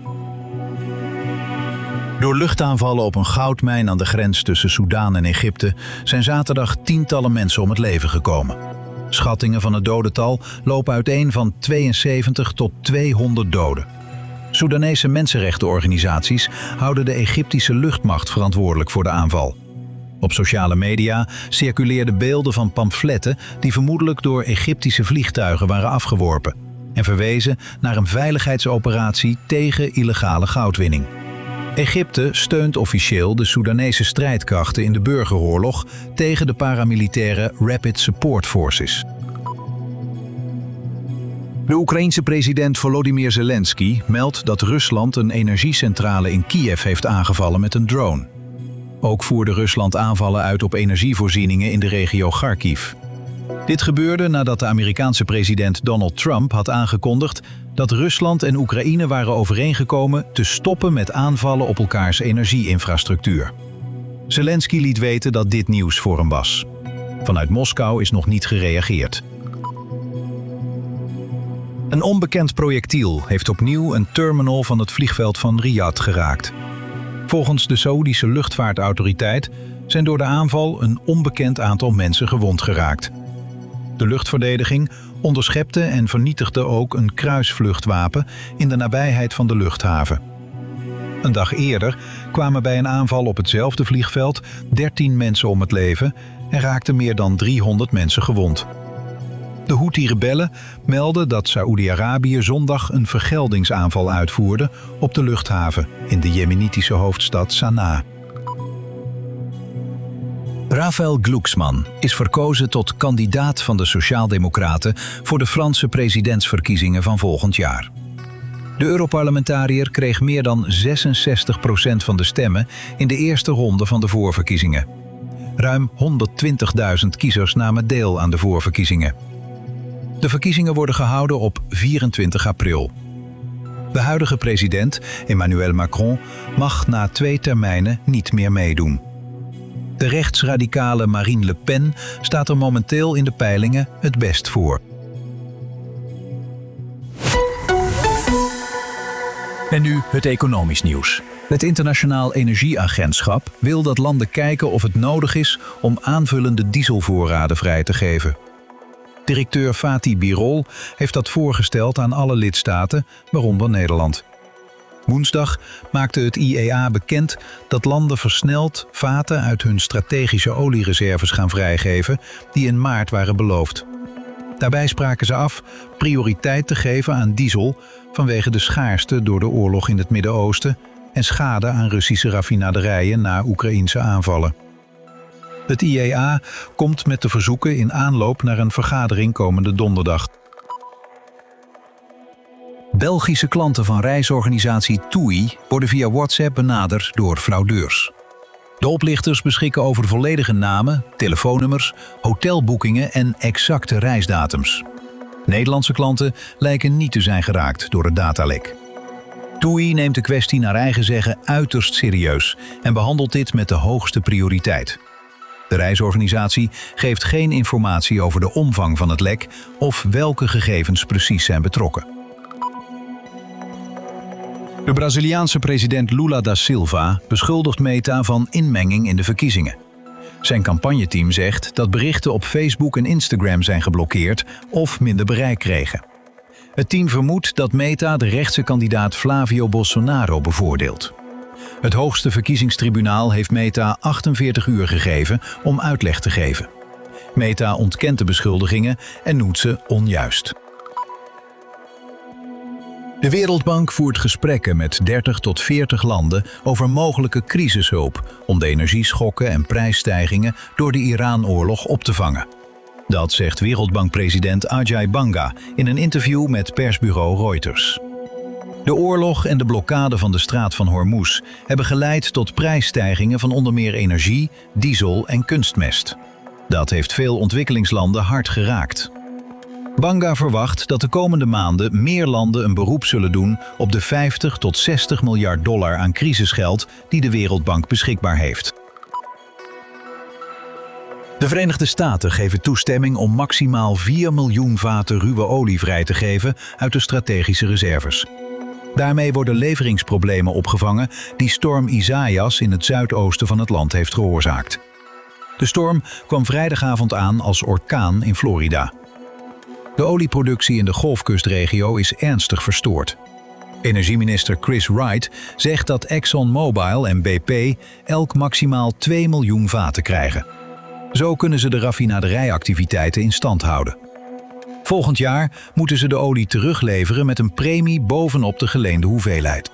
Door luchtaanvallen op een goudmijn aan de grens tussen Soedan en Egypte zijn zaterdag tientallen mensen om het leven gekomen. Schattingen van het dodental lopen uiteen van tweeënzeventig tot tweehonderd doden. Soedanese mensenrechtenorganisaties houden de Egyptische luchtmacht verantwoordelijk voor de aanval. Op sociale media circuleerden beelden van pamfletten die vermoedelijk door Egyptische vliegtuigen waren afgeworpen en verwezen naar een veiligheidsoperatie tegen illegale goudwinning. Egypte steunt officieel de Soedanese strijdkrachten in de burgeroorlog tegen de paramilitaire Rapid Support Forces. De Oekraïense president Volodymyr Zelensky meldt dat Rusland een energiecentrale in Kiev heeft aangevallen met een drone. Ook voerde Rusland aanvallen uit op energievoorzieningen in de regio Kharkiv. Dit gebeurde nadat de Amerikaanse president Donald Trump had aangekondigd dat Rusland en Oekraïne waren overeengekomen te stoppen met aanvallen op elkaars energieinfrastructuur. Zelensky liet weten dat dit nieuws voor hem was. Vanuit Moskou is nog niet gereageerd. Een onbekend projectiel heeft opnieuw een terminal van het vliegveld van Riyadh geraakt. Volgens de Saoedische luchtvaartautoriteit zijn door de aanval een onbekend aantal mensen gewond geraakt. De luchtverdediging onderschepte en vernietigde ook een kruisvluchtwapen in de nabijheid van de luchthaven. Een dag eerder kwamen bij een aanval op hetzelfde vliegveld dertien mensen om het leven en raakten meer dan driehonderd mensen gewond. De Houthi-rebellen melden dat Saoedi-Arabië zondag een vergeldingsaanval uitvoerde op de luchthaven in de jemenitische hoofdstad Sanaa. Raphaël Glucksmann is verkozen tot kandidaat van de Sociaaldemocraten voor de Franse presidentsverkiezingen van volgend jaar. De Europarlementariër kreeg meer dan zesenzestig procent van de stemmen in de eerste ronde van de voorverkiezingen. Ruim honderdtwintigduizend kiezers namen deel aan de voorverkiezingen. De verkiezingen worden gehouden op vierentwintig april. De huidige president, Emmanuel Macron, mag na twee termijnen niet meer meedoen. De rechtsradicale Marine Le Pen staat er momenteel in de peilingen het best voor. En nu het economisch nieuws. Het Internationaal Energieagentschap wil dat landen kijken of het nodig is om aanvullende dieselvoorraden vrij te geven. Directeur Fatih Birol heeft dat voorgesteld aan alle lidstaten, waaronder Nederland. Woensdag maakte het I E A bekend dat landen versneld vaten uit hun strategische oliereserves gaan vrijgeven die in maart waren beloofd. Daarbij spraken ze af prioriteit te geven aan diesel vanwege de schaarste door de oorlog in het Midden-Oosten en schade aan Russische raffinaderijen na Oekraïense aanvallen. Het I E A komt met de verzoeken in aanloop naar een vergadering komende donderdag. Belgische klanten van reisorganisatie TUI worden via WhatsApp benaderd door fraudeurs. De oplichters beschikken over volledige namen, telefoonnummers, hotelboekingen en exacte reisdatums. Nederlandse klanten lijken niet te zijn geraakt door het datalek. TUI neemt de kwestie naar eigen zeggen uiterst serieus en behandelt dit met de hoogste prioriteit. De reisorganisatie geeft geen informatie over de omvang van het lek of welke gegevens precies zijn betrokken. De Braziliaanse president Lula da Silva beschuldigt Meta van inmenging in de verkiezingen. Zijn campagneteam zegt dat berichten op Facebook en Instagram zijn geblokkeerd of minder bereik kregen. Het team vermoedt dat Meta de rechtse kandidaat Flavio Bolsonaro bevoordeelt. Het hoogste verkiezingstribunaal heeft Meta achtenveertig uur gegeven om uitleg te geven. Meta ontkent de beschuldigingen en noemt ze onjuist. De Wereldbank voert gesprekken met dertig tot veertig landen over mogelijke crisishulp om de energieschokken en prijsstijgingen door de Iran-oorlog op te vangen. Dat zegt Wereldbankpresident Ajay Banga in een interview met persbureau Reuters. De oorlog en de blokkade van de straat van Hormuz hebben geleid tot prijsstijgingen van onder meer energie, diesel en kunstmest. Dat heeft veel ontwikkelingslanden hard geraakt. Banga verwacht dat de komende maanden meer landen een beroep zullen doen op de vijftig tot zestig miljard dollar aan crisisgeld die de Wereldbank beschikbaar heeft. De Verenigde Staten geven toestemming om maximaal vier miljoen vaten ruwe olie vrij te geven uit de strategische reserves. Daarmee worden leveringsproblemen opgevangen die storm Isaias in het zuidoosten van het land heeft veroorzaakt. De storm kwam vrijdagavond aan als orkaan in Florida. De olieproductie in de Golfkustregio is ernstig verstoord. Energieminister Chris Wright zegt dat ExxonMobil en B P elk maximaal twee miljoen vaten krijgen. Zo kunnen ze de raffinaderijactiviteiten in stand houden. Volgend jaar moeten ze de olie terugleveren met een premie bovenop de geleende hoeveelheid.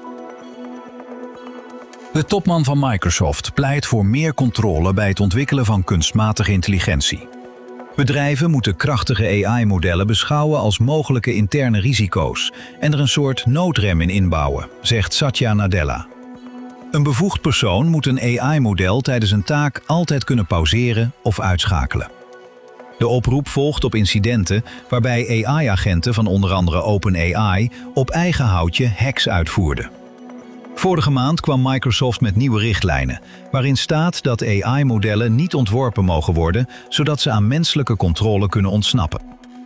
De topman van Microsoft pleit voor meer controle bij het ontwikkelen van kunstmatige intelligentie. Bedrijven moeten krachtige A I-modellen beschouwen als mogelijke interne risico's en er een soort noodrem in inbouwen, zegt Satya Nadella. Een bevoegd persoon moet een A I-model tijdens een taak altijd kunnen pauzeren of uitschakelen. De oproep volgt op incidenten waarbij A I-agenten van onder andere OpenAI op eigen houtje hacks uitvoerden. Vorige maand kwam Microsoft met nieuwe richtlijnen, waarin staat dat A I-modellen niet ontworpen mogen worden, zodat ze aan menselijke controle kunnen ontsnappen.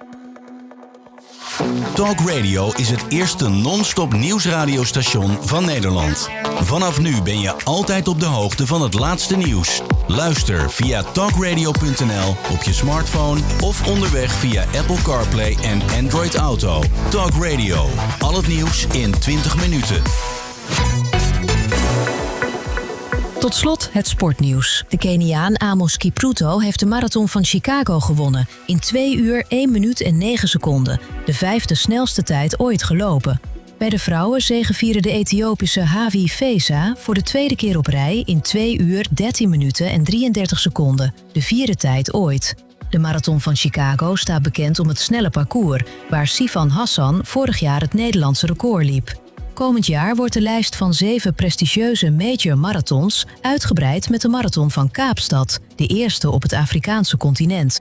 Talk Radio is het eerste non-stop nieuwsradiostation van Nederland. Vanaf nu ben je altijd op de hoogte van het laatste nieuws. Luister via talkradio punt n l op je smartphone of onderweg via Apple CarPlay en Android Auto. Talk Radio, al het nieuws in twintig minuten. Tot slot het sportnieuws. De Keniaan Amos Kipruto heeft de marathon van Chicago gewonnen in twee uur één minuut en negen seconden, de vijfde snelste tijd ooit gelopen. Bij de vrouwen zegevierde de Ethiopische Havi Feza voor de tweede keer op rij in twee uur dertien minuten en drieëndertig seconden, de vierde tijd ooit. De marathon van Chicago staat bekend om het snelle parcours, waar Sifan Hassan vorig jaar het Nederlandse record liep. Komend jaar wordt de lijst van zeven prestigieuze major marathons uitgebreid met de marathon van Kaapstad, de eerste op het Afrikaanse continent.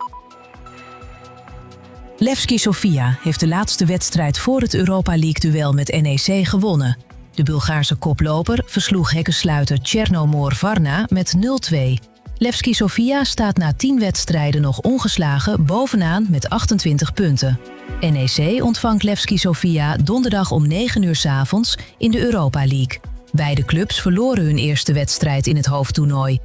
Levski Sofia heeft de laatste wedstrijd voor het Europa League-duel met N E C gewonnen. De Bulgaarse koploper versloeg hekkensluiter Chernomor Varna met nul twee. Levski Sofia staat na tien wedstrijden nog ongeslagen bovenaan met achtentwintig punten. N E C ontvangt Levski Sofia donderdag om negen uur 's avonds in de Europa League. Beide clubs verloren hun eerste wedstrijd in het hoofdtoernooi.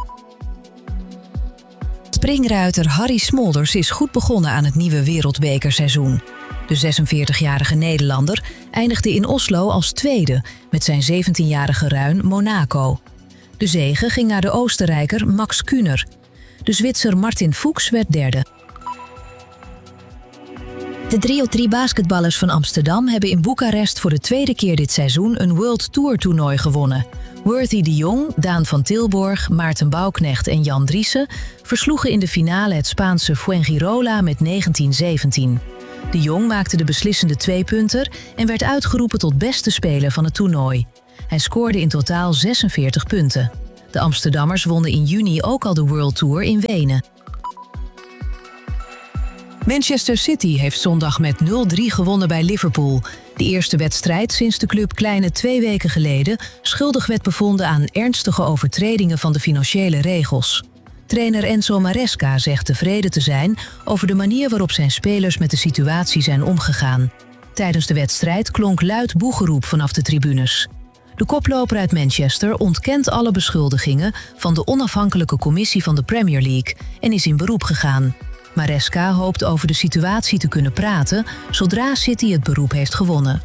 Springruiter Harry Smolders is goed begonnen aan het nieuwe wereldbekerseizoen. De zesenveertigjarige Nederlander eindigde in Oslo als tweede met zijn zeventienjarige ruin Monaco. De zege ging naar de Oostenrijker Max Kühner. De Zwitser Martin Fuchs werd derde. De drie op drie basketballers van Amsterdam hebben in Boekarest voor de tweede keer dit seizoen een World Tour toernooi gewonnen. Worthy de Jong, Daan van Tilborg, Maarten Bouwknecht en Jan Driessen versloegen in de finale het Spaanse Fuengirola met negentien zeventien. De Jong maakte de beslissende tweepunter en werd uitgeroepen tot beste speler van het toernooi. Hij scoorde in totaal zesenveertig punten. De Amsterdammers wonnen in juni ook al de World Tour in Wenen. Manchester City heeft zondag met nul drie gewonnen bij Liverpool. De eerste wedstrijd sinds de club kleine twee weken geleden schuldig werd bevonden aan ernstige overtredingen van de financiële regels. Trainer Enzo Maresca zegt tevreden te zijn over de manier waarop zijn spelers met de situatie zijn omgegaan. Tijdens de wedstrijd klonk luid boegeroep vanaf de tribunes. De koploper uit Manchester ontkent alle beschuldigingen van de onafhankelijke commissie van de Premier League en is in beroep gegaan. Maresca hoopt over de situatie te kunnen praten zodra City het beroep heeft gewonnen.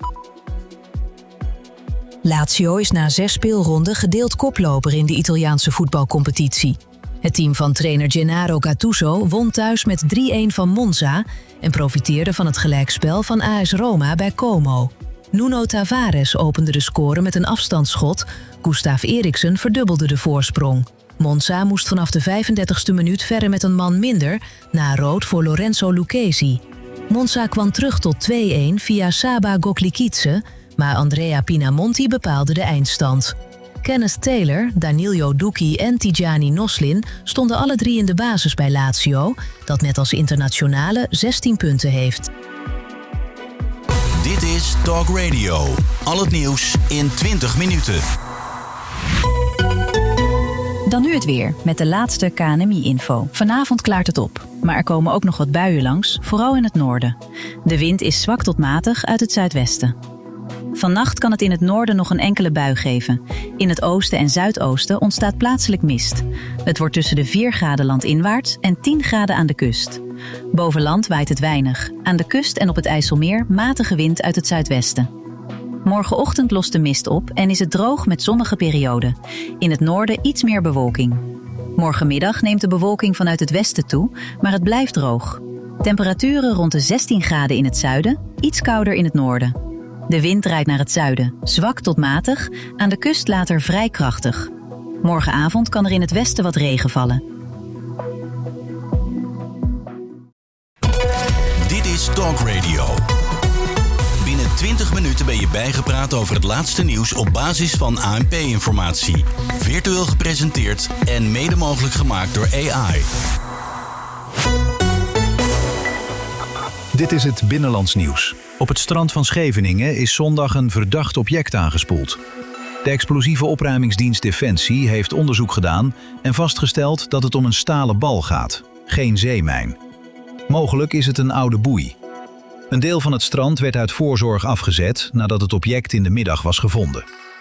Lazio is na zes speelronden gedeeld koploper in de Italiaanse voetbalcompetitie. Het team van trainer Gennaro Gattuso won thuis met drie-een van Monza en profiteerde van het gelijkspel van A S Roma bij Como. Nuno Tavares opende de score met een afstandsschot. Gustav Eriksen verdubbelde de voorsprong. Monza moest vanaf de vijfendertigste minuut verder met een man minder na rood voor Lorenzo Lucchesi. Monza kwam terug tot twee-een via Saba Goklikidze, maar Andrea Pinamonti bepaalde de eindstand. Kenneth Taylor, Danilo Ducchi en Tijani Noslin stonden alle drie in de basis bij Lazio, dat net als internationale zestien punten heeft. Dit is Talk Radio. Al het nieuws in twintig minuten. Dan nu het weer, met de laatste K N M I-info. Vanavond klaart het op, maar er komen ook nog wat buien langs, vooral in het noorden. De wind is zwak tot matig uit het zuidwesten. Vannacht kan het in het noorden nog een enkele bui geven. In het oosten en zuidoosten ontstaat plaatselijk mist. Het wordt tussen de vier graden landinwaarts en tien graden aan de kust. Boven land waait het weinig. Aan de kust en op het IJsselmeer matige wind uit het zuidwesten. Morgenochtend lost de mist op en is het droog met zonnige perioden. In het noorden iets meer bewolking. Morgenmiddag neemt de bewolking vanuit het westen toe, maar het blijft droog. Temperaturen rond de zestien graden in het zuiden, iets kouder in het noorden. De wind draait naar het zuiden, zwak tot matig, aan de kust later vrij krachtig. Morgenavond kan er in het westen wat regen vallen. Dit is Talk Radio. Binnen twintig minuten ben je bijgepraat over het laatste nieuws op basis van A N P-informatie. Virtueel gepresenteerd en mede mogelijk gemaakt door A I. Dit is het Binnenlands nieuws. Op het strand van Scheveningen is zondag een verdacht object aangespoeld. De explosieve opruimingsdienst Defensie heeft onderzoek gedaan en vastgesteld dat het om een stalen bal gaat, geen zeemijn. Mogelijk is het een oude boei. Een deel van het strand werd uit voorzorg afgezet nadat het object in de middag was gevonden.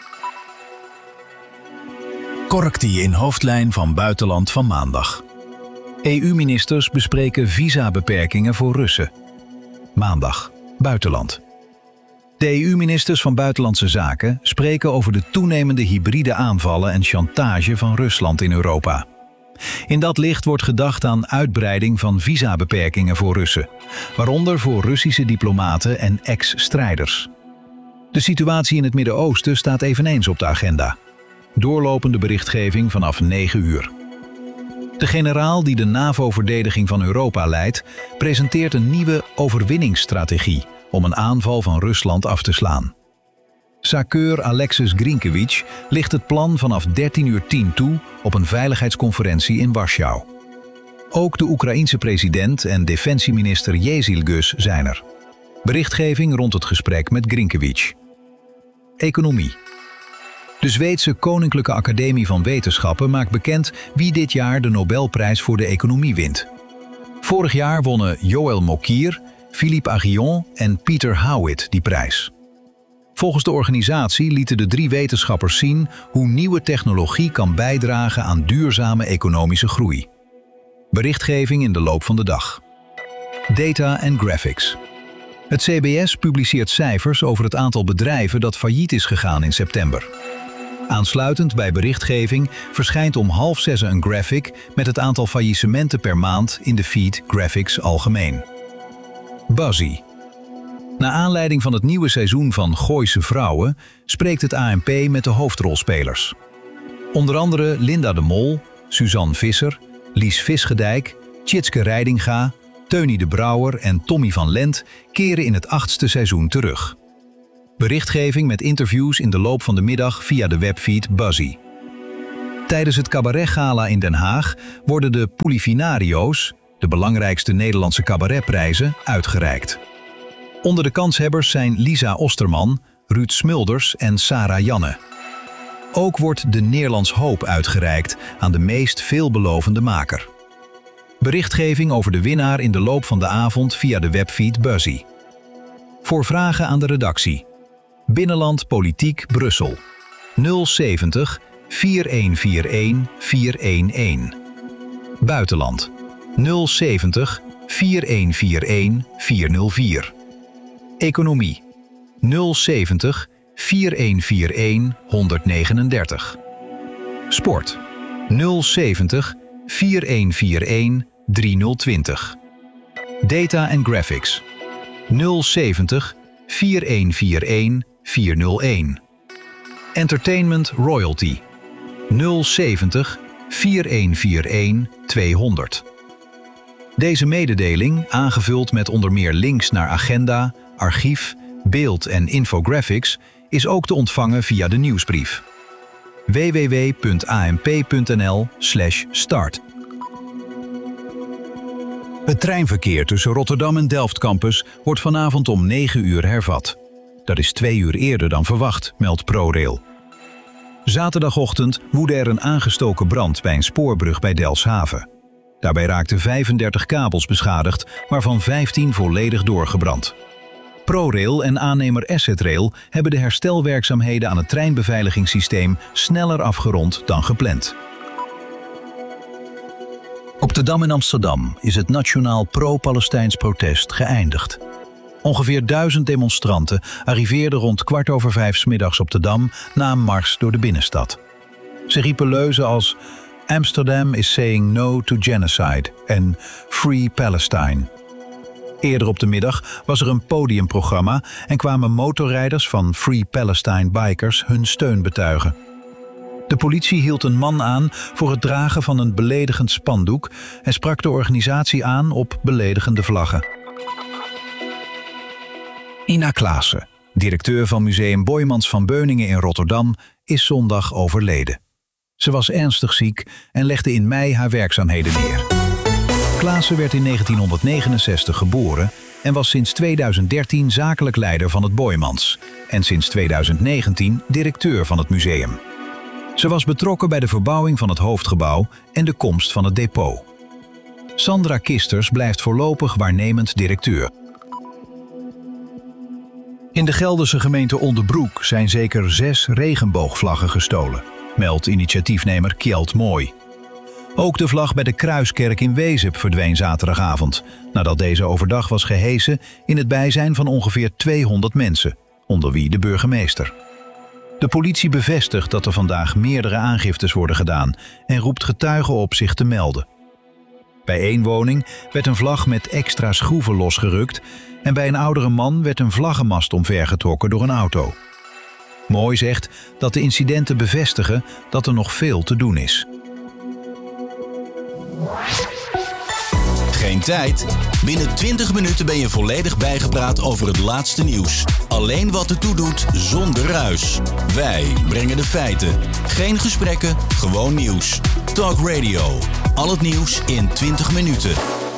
Correctie in hoofdlijn van buitenland van maandag. E U-ministers bespreken visabeperkingen voor Russen. Maandag, buitenland. De E U-ministers van Buitenlandse Zaken spreken over de toenemende hybride aanvallen en chantage van Rusland in Europa. In dat licht wordt gedacht aan uitbreiding van visabeperkingen voor Russen, waaronder voor Russische diplomaten en ex-strijders. De situatie in het Midden-Oosten staat eveneens op de agenda. Doorlopende berichtgeving vanaf negen uur. De generaal die de NAVO-verdediging van Europa leidt, presenteert een nieuwe overwinningsstrategie om een aanval van Rusland af te slaan. Sakeur Alexis Grinkewitsch ligt het plan vanaf dertien uur tien toe op een veiligheidsconferentie in Warschau. Ook de Oekraïense president en defensieminister Jezilgus zijn er. Berichtgeving rond het gesprek met Grinkewitsch. Economie. De Zweedse Koninklijke Academie van Wetenschappen maakt bekend wie dit jaar de Nobelprijs voor de economie wint. Vorig jaar wonnen Joël Mokyr, Philippe Aghion en Peter Howitt die prijs. Volgens de organisatie lieten de drie wetenschappers zien hoe nieuwe technologie kan bijdragen aan duurzame economische groei. Berichtgeving in de loop van de dag. Data en graphics. Het C B S publiceert cijfers over het aantal bedrijven dat failliet is gegaan in september. Aansluitend bij berichtgeving verschijnt om half zes een graphic met het aantal faillissementen per maand in de feed Graphics Algemeen. Buzzy. Naar aanleiding van het nieuwe seizoen van Gooise Vrouwen spreekt het A N P met de hoofdrolspelers. Onder andere Linda de Mol, Suzanne Visser, Lies Visgedijk, Tjitske Reidinga, Teunie de Brouwer en Tommy van Lent keren in het achtste seizoen terug. Berichtgeving met interviews in de loop van de middag via de webfeed Buzzy. Tijdens het cabaretgala in Den Haag worden de Polifinario's, de belangrijkste Nederlandse cabaretprijzen, uitgereikt. Onder de kanshebbers zijn Lisa Osterman, Ruud Smulders en Sarah Janne. Ook wordt de Neerlands Hoop uitgereikt aan de meest veelbelovende maker. Berichtgeving over de winnaar in de loop van de avond via de webfeed Buzzy. Voor vragen aan de redactie. Binnenland Politiek Brussel. nul zeventig vier een vier een vier een een. Buitenland. nul zeventig vier een vier een vier nul vier. Economie. nul zeventig vier een vier een honderdnegenendertig. Sport. nul zeventig vier een vier een drie nul twintig. Data en Graphics. nul zeventig vier een vier een vier nul een. Entertainment Royalty. nul zeventig vier een vier een tweehonderd. Deze mededeling, aangevuld met onder meer links naar agenda, archief, beeld en infographics, is ook te ontvangen via de nieuwsbrief. w w w punt a n p punt n l slash start. Het treinverkeer tussen Rotterdam en Delft Campus wordt vanavond om negen uur hervat. Dat is twee uur eerder dan verwacht, meldt ProRail. Zaterdagochtend woedde er een aangestoken brand bij een spoorbrug bij Delfshaven. Daarbij raakten vijfendertig kabels beschadigd, waarvan vijftien volledig doorgebrand. ProRail en aannemer Asset Rail hebben de herstelwerkzaamheden aan het treinbeveiligingssysteem sneller afgerond dan gepland. Op de Dam in Amsterdam is het nationaal pro-Palestijns protest geëindigd. Ongeveer duizend demonstranten arriveerden rond kwart over vijf 's middags op de Dam na een mars door de binnenstad. Ze riepen leuzen als Amsterdam is saying no to genocide en Free Palestine. Eerder op de middag was er een podiumprogramma en kwamen motorrijders van Free Palestine Bikers hun steun betuigen. De politie hield een man aan voor het dragen van een beledigend spandoek en sprak de organisatie aan op beledigende vlaggen. Ina Klaassen, directeur van Museum Boijmans van Beuningen in Rotterdam, is zondag overleden. Ze was ernstig ziek en legde in mei haar werkzaamheden neer. Klaassen werd in negentienhonderdnegenenzestig geboren en was sinds tweeduizend dertien zakelijk leider van het Boijmans en sinds tweeduizend negentien directeur van het museum. Ze was betrokken bij de verbouwing van het hoofdgebouw en de komst van het depot. Sandra Kisters blijft voorlopig waarnemend directeur. In de Gelderse gemeente Onderbroek zijn zeker zes regenboogvlaggen gestolen, meldt initiatiefnemer Kjeld Mooi. Ook de vlag bij de Kruiskerk in Wezep verdween zaterdagavond, nadat deze overdag was gehesen in het bijzijn van ongeveer tweehonderd mensen, onder wie de burgemeester. De politie bevestigt dat er vandaag meerdere aangiftes worden gedaan en roept getuigen op zich te melden. Bij één woning werd een vlag met extra schroeven losgerukt en bij een oudere man werd een vlaggenmast omvergetrokken door een auto. Mooi zegt dat de incidenten bevestigen dat er nog veel te doen is. Geen tijd? Binnen twintig minuten ben je volledig bijgepraat over het laatste nieuws. Alleen wat ertoe doet, zonder ruis. Wij brengen de feiten. Geen gesprekken, gewoon nieuws. Talk Radio. Al het nieuws in twintig minuten.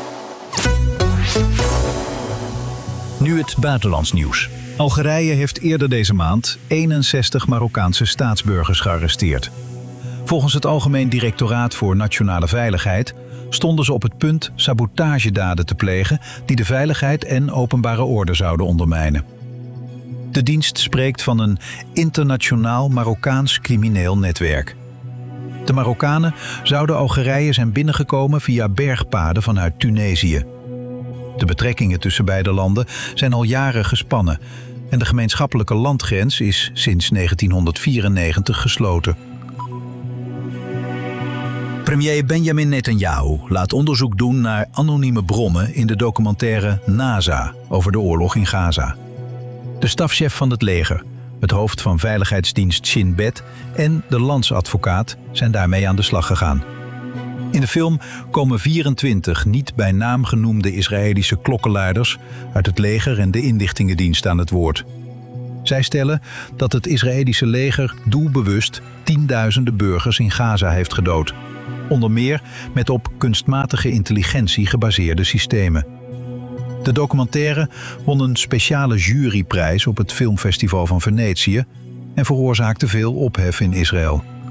Nu het buitenlands nieuws. Algerije heeft eerder deze maand eenenzestig Marokkaanse staatsburgers gearresteerd. Volgens het Algemeen Directoraat voor Nationale Veiligheid stonden ze op het punt sabotagedaden te plegen die de veiligheid en openbare orde zouden ondermijnen. De dienst spreekt van een internationaal Marokkaans crimineel netwerk. De Marokkanen zouden Algerije zijn binnengekomen via bergpaden vanuit Tunesië. De betrekkingen tussen beide landen zijn al jaren gespannen en de gemeenschappelijke landgrens is sinds negentienhonderdvierennegentig gesloten. Premier Benjamin Netanyahu laat onderzoek doen naar anonieme bronnen in de documentaire NASA over de oorlog in Gaza. De stafchef van het leger, het hoofd van veiligheidsdienst Shin Bet en de landsadvocaat zijn daarmee aan de slag gegaan. In de film komen vierentwintig niet bij naam genoemde Israëlische klokkenluiders uit het leger en de inlichtingendienst aan het woord. Zij stellen dat het Israëlische leger doelbewust tienduizenden burgers in Gaza heeft gedood. Onder meer met op kunstmatige intelligentie gebaseerde systemen. De documentaire won een speciale juryprijs op het filmfestival van Venetië en veroorzaakte veel ophef in Israël.